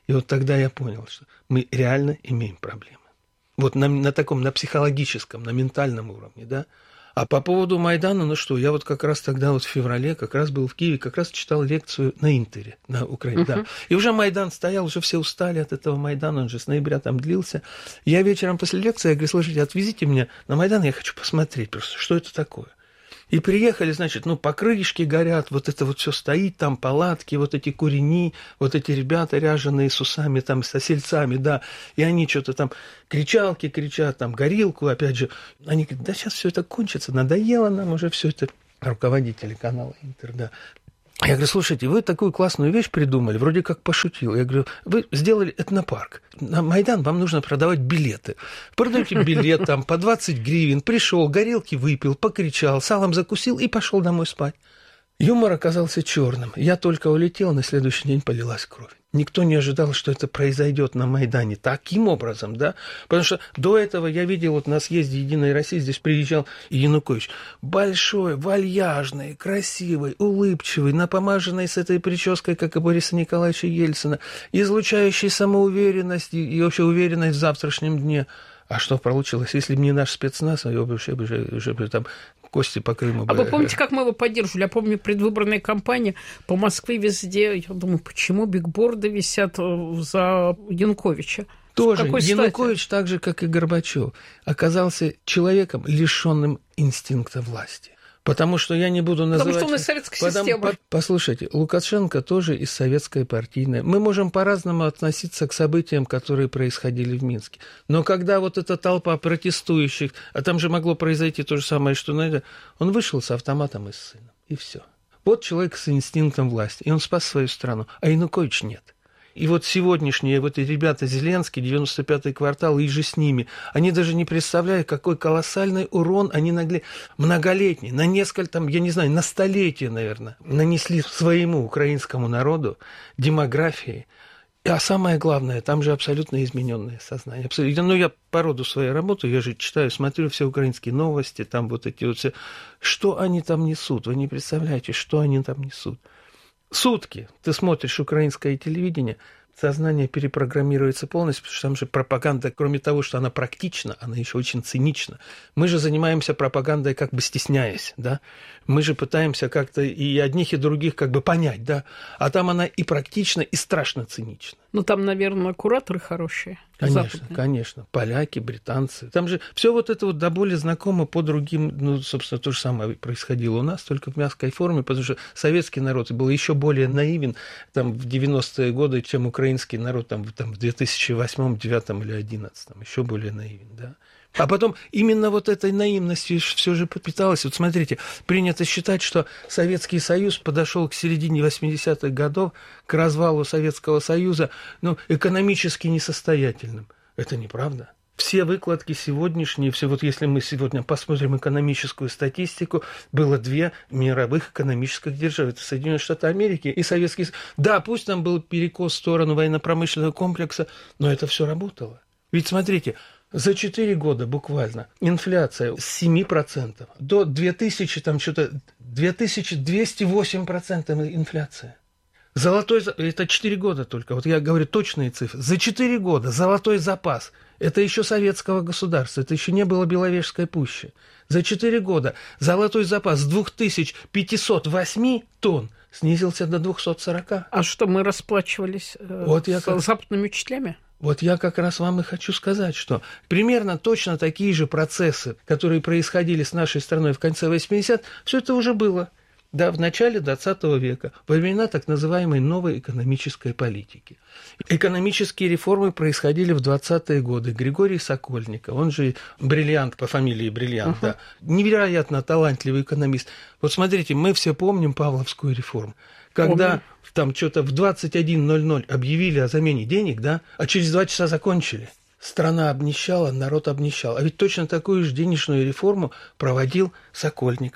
И вот тогда я понял, что мы реально имеем проблемы. Вот на, на таком, на психологическом, на ментальном уровне, да. А по поводу Майдана, ну что, я вот как раз тогда вот в феврале как раз был в Киеве, как раз читал лекцию на Интере, на Украине, uh-huh. да. И уже Майдан стоял, уже все устали от этого Майдана, он же с ноября там длился. Я вечером после лекции, я говорю, слушайте, отвезите меня на Майдан, я хочу посмотреть просто, что это такое. И приехали, значит, ну, покрышки горят, вот это вот все стоит, там палатки, вот эти курени, вот эти ребята ряженые с усами, там, с осельцами, да, и они что-то там кричалки кричат, там, горилку, опять же. Они говорят, да сейчас все это кончится, надоело нам уже все это. Руководители канала Интер, да. Я говорю, слушайте, вы такую классную вещь придумали, вроде как пошутил. Я говорю, вы сделали этнопарк. На Майдан вам нужно продавать билеты. Продаете билет там по двадцать гривен, пришел, горелки выпил, покричал, салом закусил и пошел домой спать. Юмор оказался черным. Я только улетел, на следующий день полилась кровь. Никто не ожидал, что это произойдет на Майдане таким образом, да? Потому что до этого я видел, вот на съезде «Единой России» здесь приезжал Янукович. Большой, вальяжный, красивый, улыбчивый, напомаженный с этой прической, как и Бориса Николаевича Ельцина, излучающий самоуверенность и вообще уверенность в завтрашнем дне. А что получилось? Если бы не наш спецназ, я бы уже, уже, уже там кости по Крыму. А вы помните, как мы его поддерживали? Я помню, предвыборная кампания по Москве везде. Я думаю, почему бигборды висят за Януковича? Тоже Янукович, так же, как и Горбачев, оказался человеком, лишенным инстинкта власти. Потому что я не буду называть... Потому что он из советской Потому... системы. Послушайте, Лукашенко тоже из советской партийной. Мы можем по-разному относиться к событиям, которые происходили в Минске. Но когда вот эта толпа протестующих, а там же могло произойти то же самое, что на это, он вышел с автоматом и с сыном, и все. Вот человек с инстинктом власти, и он спас свою страну, а Янукович нет. И вот сегодняшние вот эти ребята Зеленский, девяносто пятый квартал, и же с ними, они даже не представляют, какой колоссальный урон они нагли... многолетний, на несколько, там, я не знаю, на столетие, наверное, нанесли своему украинскому народу, демографии. А самое главное, там же абсолютно измененное сознание. Абсолютно. Ну, я по роду своей работы, я же читаю, смотрю все украинские новости, там вот эти вот все. Что они там несут? Вы не представляете, что они там несут. Сутки ты смотришь украинское телевидение, сознание перепрограммируется полностью, потому что там же пропаганда, кроме того, что она практична, она еще очень цинична. Мы же занимаемся пропагандой, как бы стесняясь, да. Мы же пытаемся как-то и одних, и других как бы понять, да. А там она и практична, и страшно цинична. Ну, там, наверное, кураторы хорошие. Конечно, западные. Конечно. Поляки, британцы. Там же все вот это вот до боли знакомо по другим, ну, собственно, то же самое происходило у нас, только в мягкой форме, потому что советский народ был еще более наивен там, в девяностые годы, чем украинский народ там, там, в две тысячи восьмом, две тысячи девятом или две тысячи одиннадцатом. Еще более наивен, да. А потом именно вот этой наивностью все же подпиталось. Вот смотрите, принято считать, что Советский Союз подошел к середине восьмидесятых годов, к развалу Советского Союза, ну, экономически несостоятельным. Это неправда. Все выкладки сегодняшние, все вот если мы сегодня посмотрим экономическую статистику, было две мировых экономических державы. Это Соединенные Штаты Америки и Советский Союз. Да, пусть там был перекос в сторону военно-промышленного комплекса, но это все работало. Ведь смотрите, за четыре года буквально инфляция с семи процентов до две тысячи, там что-то, две тысячи двести восемь процентов инфляция. Золотой, это четыре года только, вот я говорю точные цифры. За четыре года золотой запас, это еще советского государства, это еще не было Беловежской пущи. За четыре года золотой запас с две тысячи пятьсот восемь тонн снизился до двести сорок. А что, мы расплачивались э, вот с как... западными учителями? Вот я как раз вам и хочу сказать, что примерно точно такие же процессы, которые происходили с нашей страной в конце восьмидесятых, все это уже было. Да, в начале двадцатого века, во времена так называемой новой экономической политики. Экономические реформы происходили в двадцатые годы. Григорий Сокольников, он же Бриллиант по фамилии Бриллиант, uh-huh. да, невероятно талантливый экономист. Вот смотрите, мы все помним Павловскую реформу. Когда Помню. там что-то в двадцать один ноль ноль объявили о замене денег, да, а через два часа закончили. Страна обнищала, народ обнищал. А ведь точно такую же денежную реформу проводил Сокольников.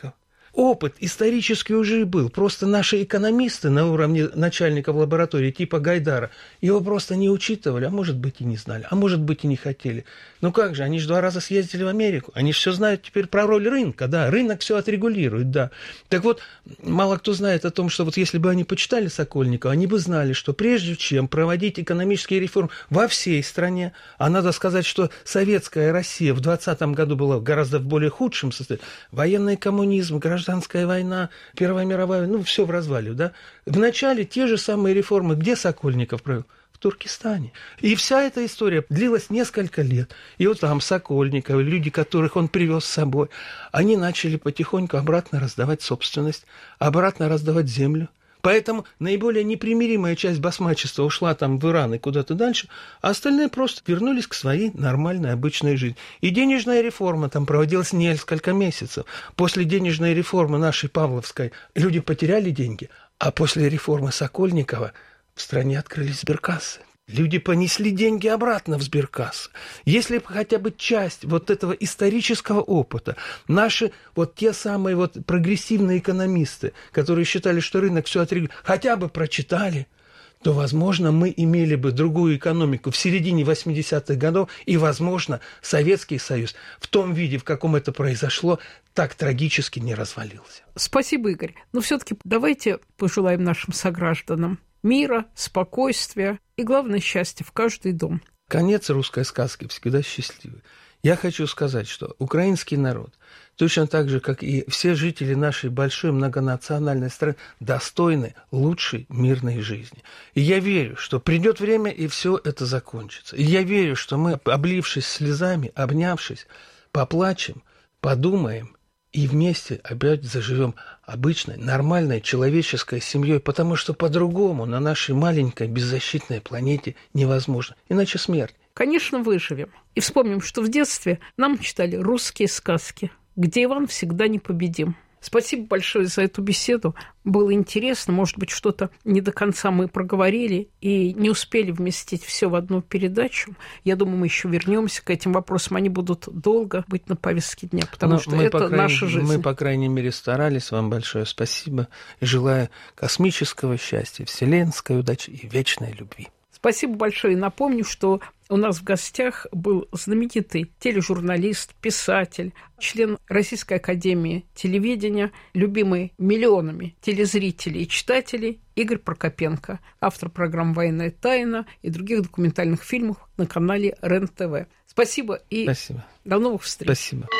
Опыт исторически уже был. Просто наши экономисты на уровне начальников лаборатории типа Гайдара его просто не учитывали, а может быть и не знали, а может быть и не хотели. Ну как же, они же два раза съездили в Америку, они же все знают теперь про роль рынка, да, рынок все отрегулирует, да. Так вот, мало кто знает о том, что вот если бы они почитали Сокольникова, они бы знали, что прежде чем проводить экономические реформы во всей стране, а надо сказать, что советская Россия в двадцатом году была гораздо в более худшем состоянии, военный коммунизм, гражданская война, Первая мировая, ну, все в развале, да. Вначале те же самые реформы, где Сокольников провел? В Туркестане. И вся эта история длилась несколько лет. И вот там Сокольников, люди, которых он привез с собой, они начали потихоньку обратно раздавать собственность, обратно раздавать землю. Поэтому наиболее непримиримая часть басмачества ушла там в Иран и куда-то дальше, а остальные просто вернулись к своей нормальной, обычной жизни. И денежная реформа там проводилась несколько месяцев. После денежной реформы нашей Павловской люди потеряли деньги, а после реформы Сокольникова в стране открылись сберкассы. Люди понесли деньги обратно в сберкассы. Если бы хотя бы часть вот этого исторического опыта, наши вот те самые вот прогрессивные экономисты, которые считали, что рынок все отрегулирует, хотя бы прочитали, то, возможно, мы имели бы другую экономику в середине восьмидесятых годов, и, возможно, Советский Союз в том виде, в каком это произошло, так трагически не развалился. Спасибо, Игорь. Но все-таки давайте пожелаем нашим согражданам мира, спокойствия и, главное, счастья в каждый дом. Конец русской сказки всегда счастливый. Я хочу сказать, что украинский народ, точно так же, как и все жители нашей большой многонациональной страны, достойны лучшей мирной жизни. И я верю, что придет время, и все это закончится. И я верю, что мы, облившись слезами, обнявшись, поплачем, подумаем, и вместе опять заживем обычной, нормальной человеческой семьей, потому что по-другому на нашей маленькой беззащитной планете невозможно. Иначе смерть. Конечно, выживем. И вспомним, что в детстве нам читали русские сказки, где Иван всегда непобедим. Спасибо большое за эту беседу. Было интересно. Может быть, что-то не до конца мы проговорили и не успели вместить все в одну передачу. Я думаю, мы еще вернемся к этим вопросам. Они будут долго быть на повестке дня, потому Но что мы, это крайней, наша жизнь. Мы, по крайней мере, старались. Вам большое спасибо. И желаю космического счастья, вселенской удачи и вечной любви. Спасибо большое. И напомню, что у нас в гостях был знаменитый тележурналист, писатель, член Российской академии телевидения, любимый миллионами телезрителей и читателей Игорь Прокопенко, автор программ «Военная тайна» и других документальных фильмов на канале РЕН-ТВ. Спасибо и Спасибо. До новых встреч. Спасибо.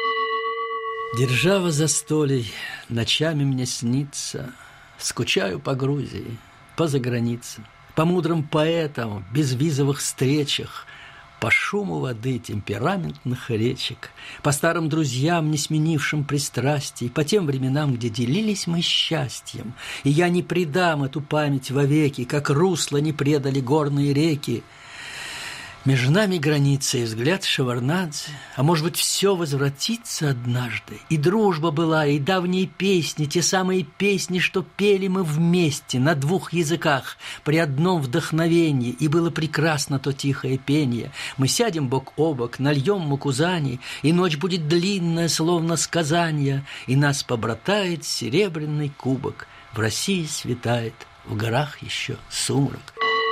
Держава застолий, ночами мне снится, скучаю по Грузии, по загранице. По мудрым поэтам, безвизовых встречах, по шуму воды темпераментных речек, по старым друзьям, не сменившим пристрастий, по тем временам, где делились мы счастьем. И я не предам эту память вовеки, как русло не предали горные реки. Между нами граница и взгляд Шеварднадзе, а может быть, все возвратится однажды. И дружба была, и давние песни, те самые песни, что пели мы вместе на двух языках, при одном вдохновении, и было прекрасно то тихое пение. Мы сядем бок о бок, нальем мукузани, и ночь будет длинная, словно сказанье, и нас побратает серебряный кубок. В России светает, в горах еще сумрак.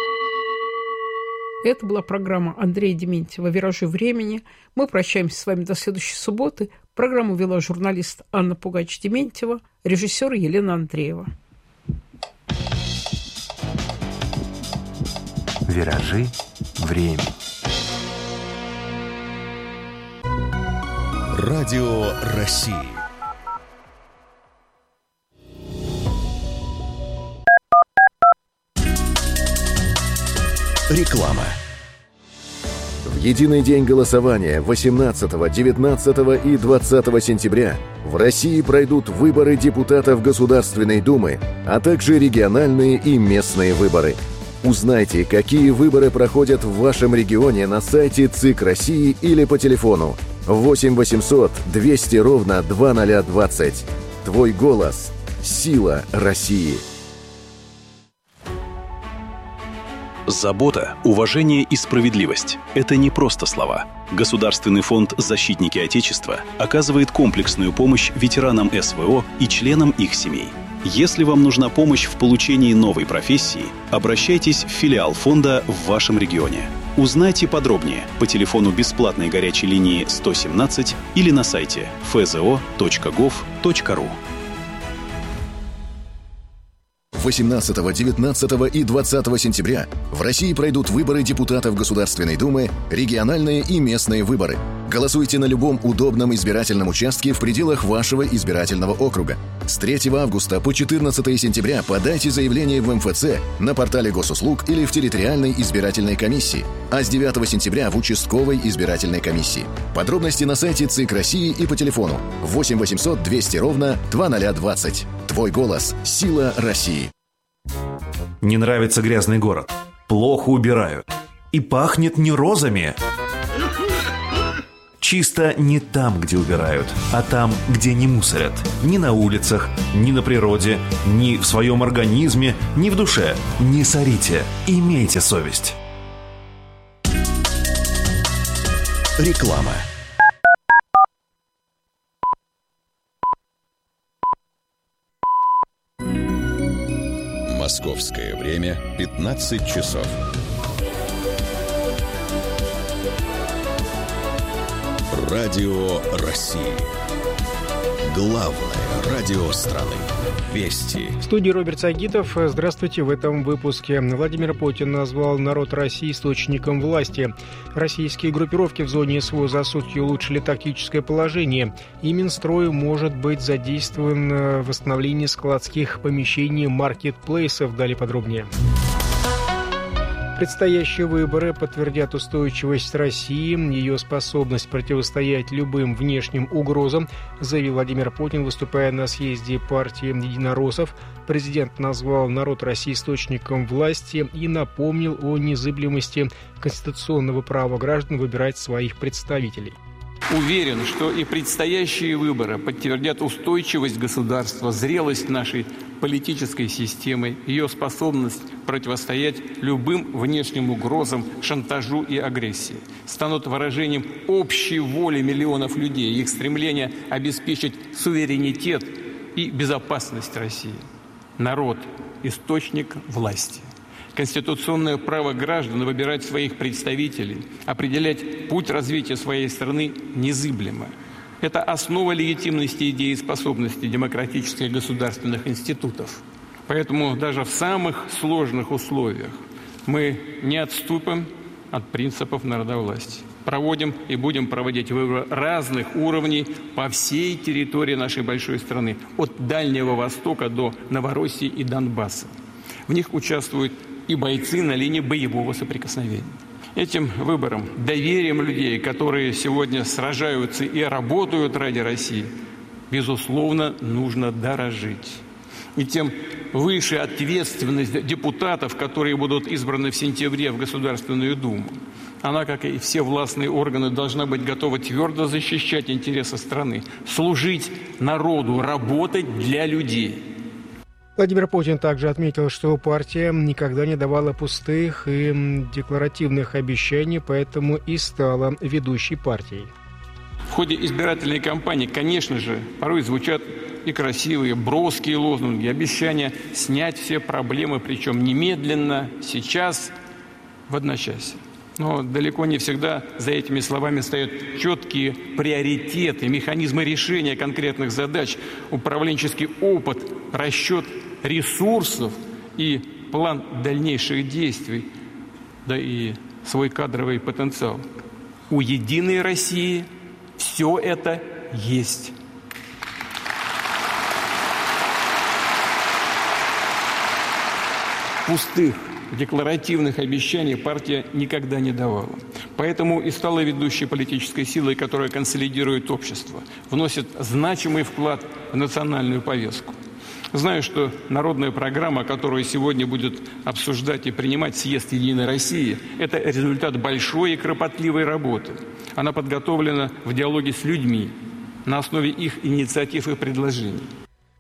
Это была программа Андрея Дементьева «Виражи времени». Мы прощаемся с вами до следующей субботы. Программу вела журналист Анна Пугач-Дементьева, режиссер Елена Андреева. «Виражи времени». Радио России. Реклама. В единый день голосования восемнадцатого, девятнадцатого и двадцатого сентября в России пройдут выборы депутатов Государственной Думы, а также региональные и местные выборы. Узнайте, какие выборы проходят в вашем регионе на сайте ЦИК России или по телефону восемь восемьсот двести ровно два ноль двадцать. Твой голос – сила России. Забота, уважение и справедливость – это не просто слова. Государственный фонд «Защитники Отечества» оказывает комплексную помощь ветеранам эс вэ о и членам их семей. Если вам нужна помощь в получении новой профессии, обращайтесь в филиал фонда в вашем регионе. Узнайте подробнее по телефону бесплатной горячей линии сто семнадцать или на сайте эф зэ о точка гов точка ру. восемнадцатого, девятнадцатого и двадцатого сентября в России пройдут выборы депутатов Государственной Думы, региональные и местные выборы. Голосуйте на любом удобном избирательном участке в пределах вашего избирательного округа. С третьего августа по четырнадцатое сентября подайте заявление в эм эф цэ, на портале госуслуг или в территориальной избирательной комиссии, а с девятого сентября в участковой избирательной комиссии. Подробности на сайте ЦИК России и по телефону восемь восемьсот двести ровно двадцать двадцать. Твой голос – сила России. Не нравится грязный город. Плохо убирают. И пахнет не розами. Чисто не там, где убирают, а там, где не мусорят. Ни на улицах, ни на природе, ни в своем организме, ни в душе. Не сорите. Имейте совесть. Реклама. Московское время пятнадцать часов. Радио России. Главное радио страны. Вести. В студии Роберт Сагитов. Здравствуйте. В этом выпуске. Владимир Путин назвал народ России источником власти. Российские группировки в зоне эс вэ о за сутки улучшили тактическое положение. И Минстрой может быть задействован в восстановлении складских помещений маркетплейсов. Далее подробнее. Предстоящие выборы подтвердят устойчивость России, ее способность противостоять любым внешним угрозам, заявил Владимир Путин, выступая на съезде партии единороссов. Президент назвал народ России источником власти и напомнил о незыблемости конституционного права граждан выбирать своих представителей. Уверен, что и предстоящие выборы подтвердят устойчивость государства, зрелость нашей политической системы, ее способность противостоять любым внешним угрозам, шантажу и агрессии, станут выражением общей воли миллионов людей, их стремления обеспечить суверенитет и безопасность России. Народ – источник власти. Конституционное право граждан выбирать своих представителей, определять путь развития своей страны незыблемо. Это основа легитимности и дееспособности демократических государственных институтов. Поэтому даже в самых сложных условиях мы не отступим от принципов народовластия. Проводим и будем проводить выборы разных уровней по всей территории нашей большой страны, от Дальнего Востока до Новороссии и Донбасса. В них участвуют и бойцы на линии боевого соприкосновения. Этим выбором, доверием людей, которые сегодня сражаются и работают ради России, безусловно, нужно дорожить. И тем выше ответственность депутатов, которые будут избраны в сентябре в Государственную Думу. Она, как и все властные органы, должна быть готова твердо защищать интересы страны, служить народу, работать для людей. Владимир Путин также отметил, что партия никогда не давала пустых и декларативных обещаний, поэтому и стала ведущей партией. В ходе избирательной кампании, конечно же, порой звучат и красивые, броские лозунги, обещания снять все проблемы, причем немедленно, сейчас, в одночасье. Но далеко не всегда за этими словами стоят четкие приоритеты, механизмы решения конкретных задач, управленческий опыт, расчет ресурсов и план дальнейших действий, да и свой кадровый потенциал. У «Единой России» все это есть. Пустых декларативных обещаний партия никогда не давала. Поэтому и стала ведущей политической силой, которая консолидирует общество, вносит значимый вклад в национальную повестку. Знаю, что народная программа, которую сегодня будет обсуждать и принимать съезд «Единой России», это результат большой и кропотливой работы. Она подготовлена в диалоге с людьми, на основе их инициатив и предложений.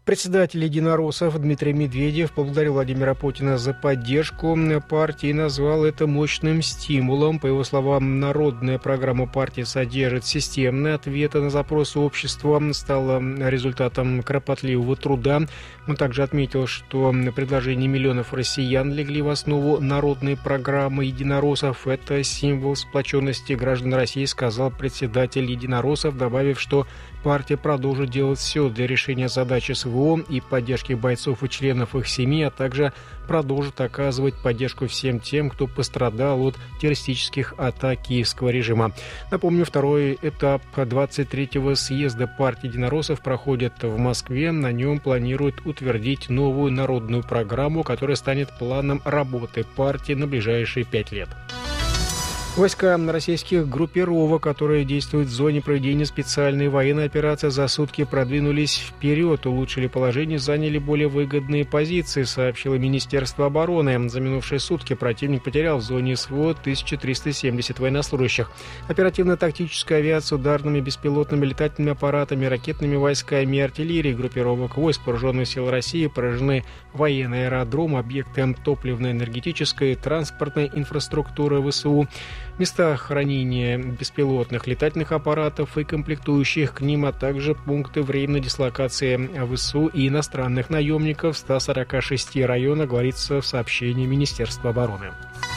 Председатель единороссов Дмитрий Медведев поблагодарил Владимира Путина за поддержку партии и назвал это мощным стимулом. По его словам, народная программа партии содержит системные ответы на запросы общества, стала результатом кропотливого труда. Он также отметил, что предложения миллионов россиян легли в основу народной программы единороссов. Это символ сплоченности граждан России, сказал председатель единороссов, добавив, что партия продолжит делать все для решения задачи СВО и поддержки бойцов и членов их семей, а также продолжит оказывать поддержку всем тем, кто пострадал от террористических атак киевского режима. Напомню, второй этап двадцать третьего съезда партии единороссов проходит в Москве. На нем планируют утвердить новую народную программу, которая станет планом работы партии на ближайшие пять лет. Войска российских группировок, которые действуют в зоне проведения специальной военной операции, за сутки продвинулись вперед, улучшили положение, заняли более выгодные позиции, сообщило Министерство обороны. За минувшие сутки противник потерял в зоне СВО тысячу триста семьдесят военнослужащих. Оперативно-тактическая авиация, ударными беспилотными летательными аппаратами, ракетными войсками и артиллерией группировок войск Вооруженных сил России поражены военные аэродромы, объекты топливно-энергетической, транспортной инфраструктуры ВСУ, места хранения беспилотных летательных аппаратов и комплектующих к ним, а также пункты временной дислокации ВСУ и иностранных наемников в ста сорока шести районах, говорится в сообщении Министерства обороны.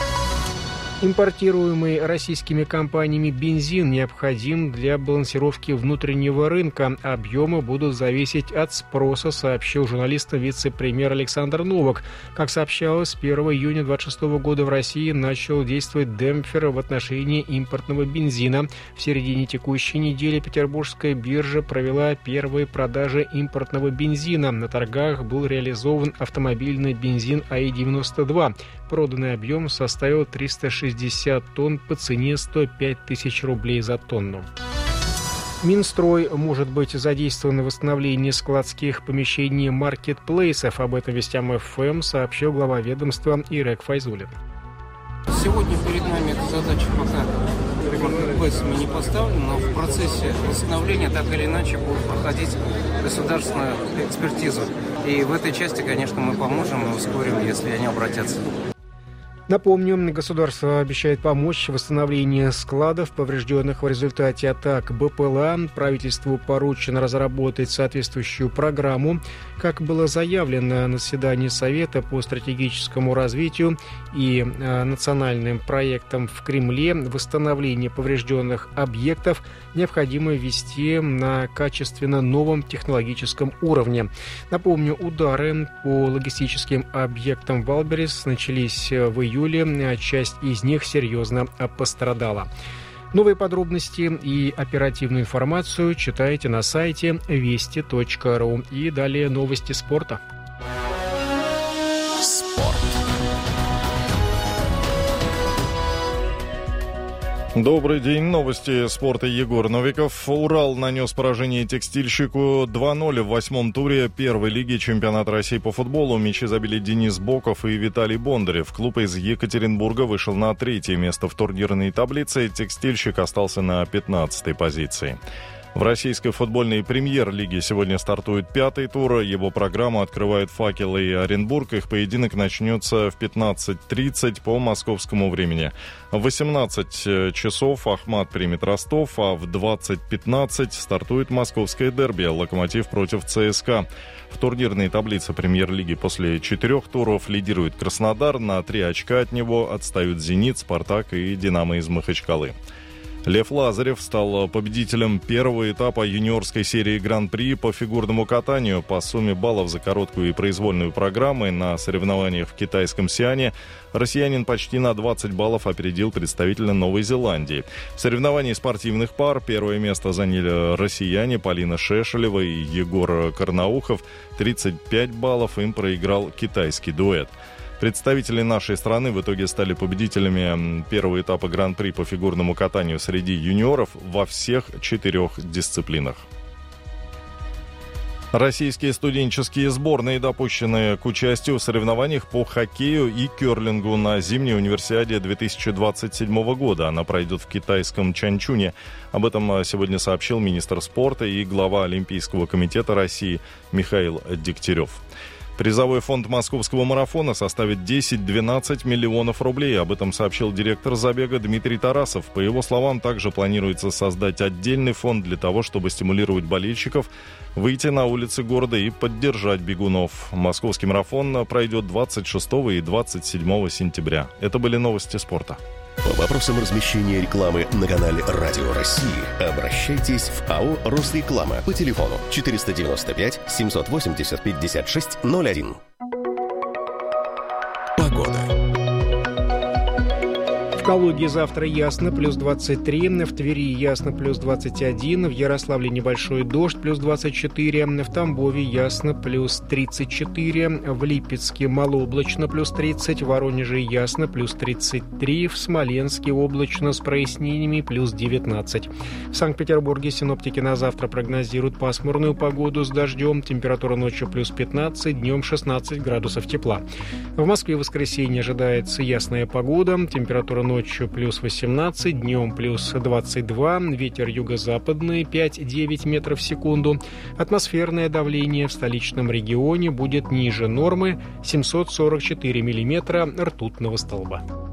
Импортируемый российскими компаниями бензин необходим для балансировки внутреннего рынка. Объемы будут зависеть от спроса, сообщил журналистам вице-премьер Александр Новак. Как сообщалось, с первого июня две тысячи двадцать шестого года в России начал действовать демпфер в отношении импортного бензина. В середине текущей недели Петербургская биржа провела первые продажи импортного бензина. На торгах был реализован автомобильный бензин А И девяносто два. Проданный объем составил триста шестьдесят тонн по цене сто пять тысяч рублей за тонну. Минстрой может быть задействован в восстановлении складских помещений маркетплейсов. Об этом Вестям эф эм сообщил глава ведомства Ирек Файзуллин. Сегодня перед нами эта задача пока маркетплейсами не поставлена, но в процессе восстановления так или иначе будут проходить государственную экспертизу. И в этой части, конечно, мы поможем и ускорим, если они обратятся. Напомню, государство обещает помочь в восстановлении складов, поврежденных в результате атак БПЛА. Правительству поручено разработать соответствующую программу. Как было заявлено на заседании Совета по стратегическому развитию и э, национальным проектам в Кремле, восстановление поврежденных объектов необходимо вести на качественно новом технологическом уровне. Напомню, удары по логистическим объектам Валберес начались в июле. Часть из них серьезно пострадала. Новые подробности и оперативную информацию читайте на сайте вести точка ру. И далее новости спорта. Спорт. Добрый день. Новости спорта. Егор Новиков. Урал нанес поражение текстильщику два ноль в восьмом туре первой лиги чемпионата России по футболу. Мячи забили Денис Боков и Виталий Бондарев. Клуб из Екатеринбурга вышел на третье место в турнирной таблице. Текстильщик остался на пятнадцатой позиции. В российской футбольной премьер-лиге сегодня стартует пятый тур. Его программу открывают «Факел» и «Оренбург». Их поединок начнется в пятнадцать тридцать по московскому времени. В восемнадцать часов Ахмат примет Ростов, а в двадцать пятнадцать стартует московское дерби «Локомотив» против ЦСКА. В турнирной таблице премьер-лиги после четырех туров лидирует Краснодар. На три очка от него отстают «Зенит», «Спартак» и «Динамо» из Махачкалы. Лев Лазарев стал победителем первого этапа юниорской серии Гран-при по фигурному катанию. По сумме баллов за короткую и произвольную программы на соревнованиях в китайском Сиане россиянин почти на двадцать баллов опередил представителя Новой Зеландии. В соревновании спортивных пар первое место заняли россияне Полина Шешелева и Егор Карнаухов. тридцать пять баллов им проиграл китайский дуэт. Представители нашей страны в итоге стали победителями первого этапа Гран-при по фигурному катанию среди юниоров во всех четырех дисциплинах. Российские студенческие сборные допущены к участию в соревнованиях по хоккею и керлингу на зимней универсиаде две тысячи двадцать седьмого года. Она пройдет в китайском Чанчуне. Об этом сегодня сообщил министр спорта и глава Олимпийского комитета России Михаил Дегтярев. Призовой фонд московского марафона составит десять-двенадцать миллионов рублей. Об этом сообщил директор забега Дмитрий Тарасов. По его словам, также планируется создать отдельный фонд для того, чтобы стимулировать болельщиков выйти на улицы города и поддержать бегунов. Московский марафон пройдет двадцать шестого и двадцать седьмого сентября. Это были новости спорта. По вопросам размещения рекламы на канале «Радио России» обращайтесь в АО «Росреклама» по телефону четыреста девяносто пять семьсот восемьдесят пятьдесят шесть ноль один. Погода. В Калуге завтра ясно, плюс двадцать три, в Твери ясно, плюс двадцать один, в Ярославле небольшой дождь, плюс двадцать четыре, в Тамбове ясно, плюс тридцать четыре, в Липецке малооблачно, плюс тридцать, в Воронеже ясно, плюс тридцать три, в Смоленске облачно с прояснениями, плюс девятнадцать. В Санкт-Петербурге синоптики на завтра прогнозируют пасмурную погоду с дождем, температура ночью плюс пятнадцать, днем шестнадцать градусов тепла. В Москве в воскресенье ожидается ясная погода, температура ночью плюс восемнадцать, днем плюс двадцать два, ветер юго-западный пять-девять метров в секунду. Атмосферное давление в столичном регионе будет ниже нормы семьсот сорок четыре миллиметра ртутного столба.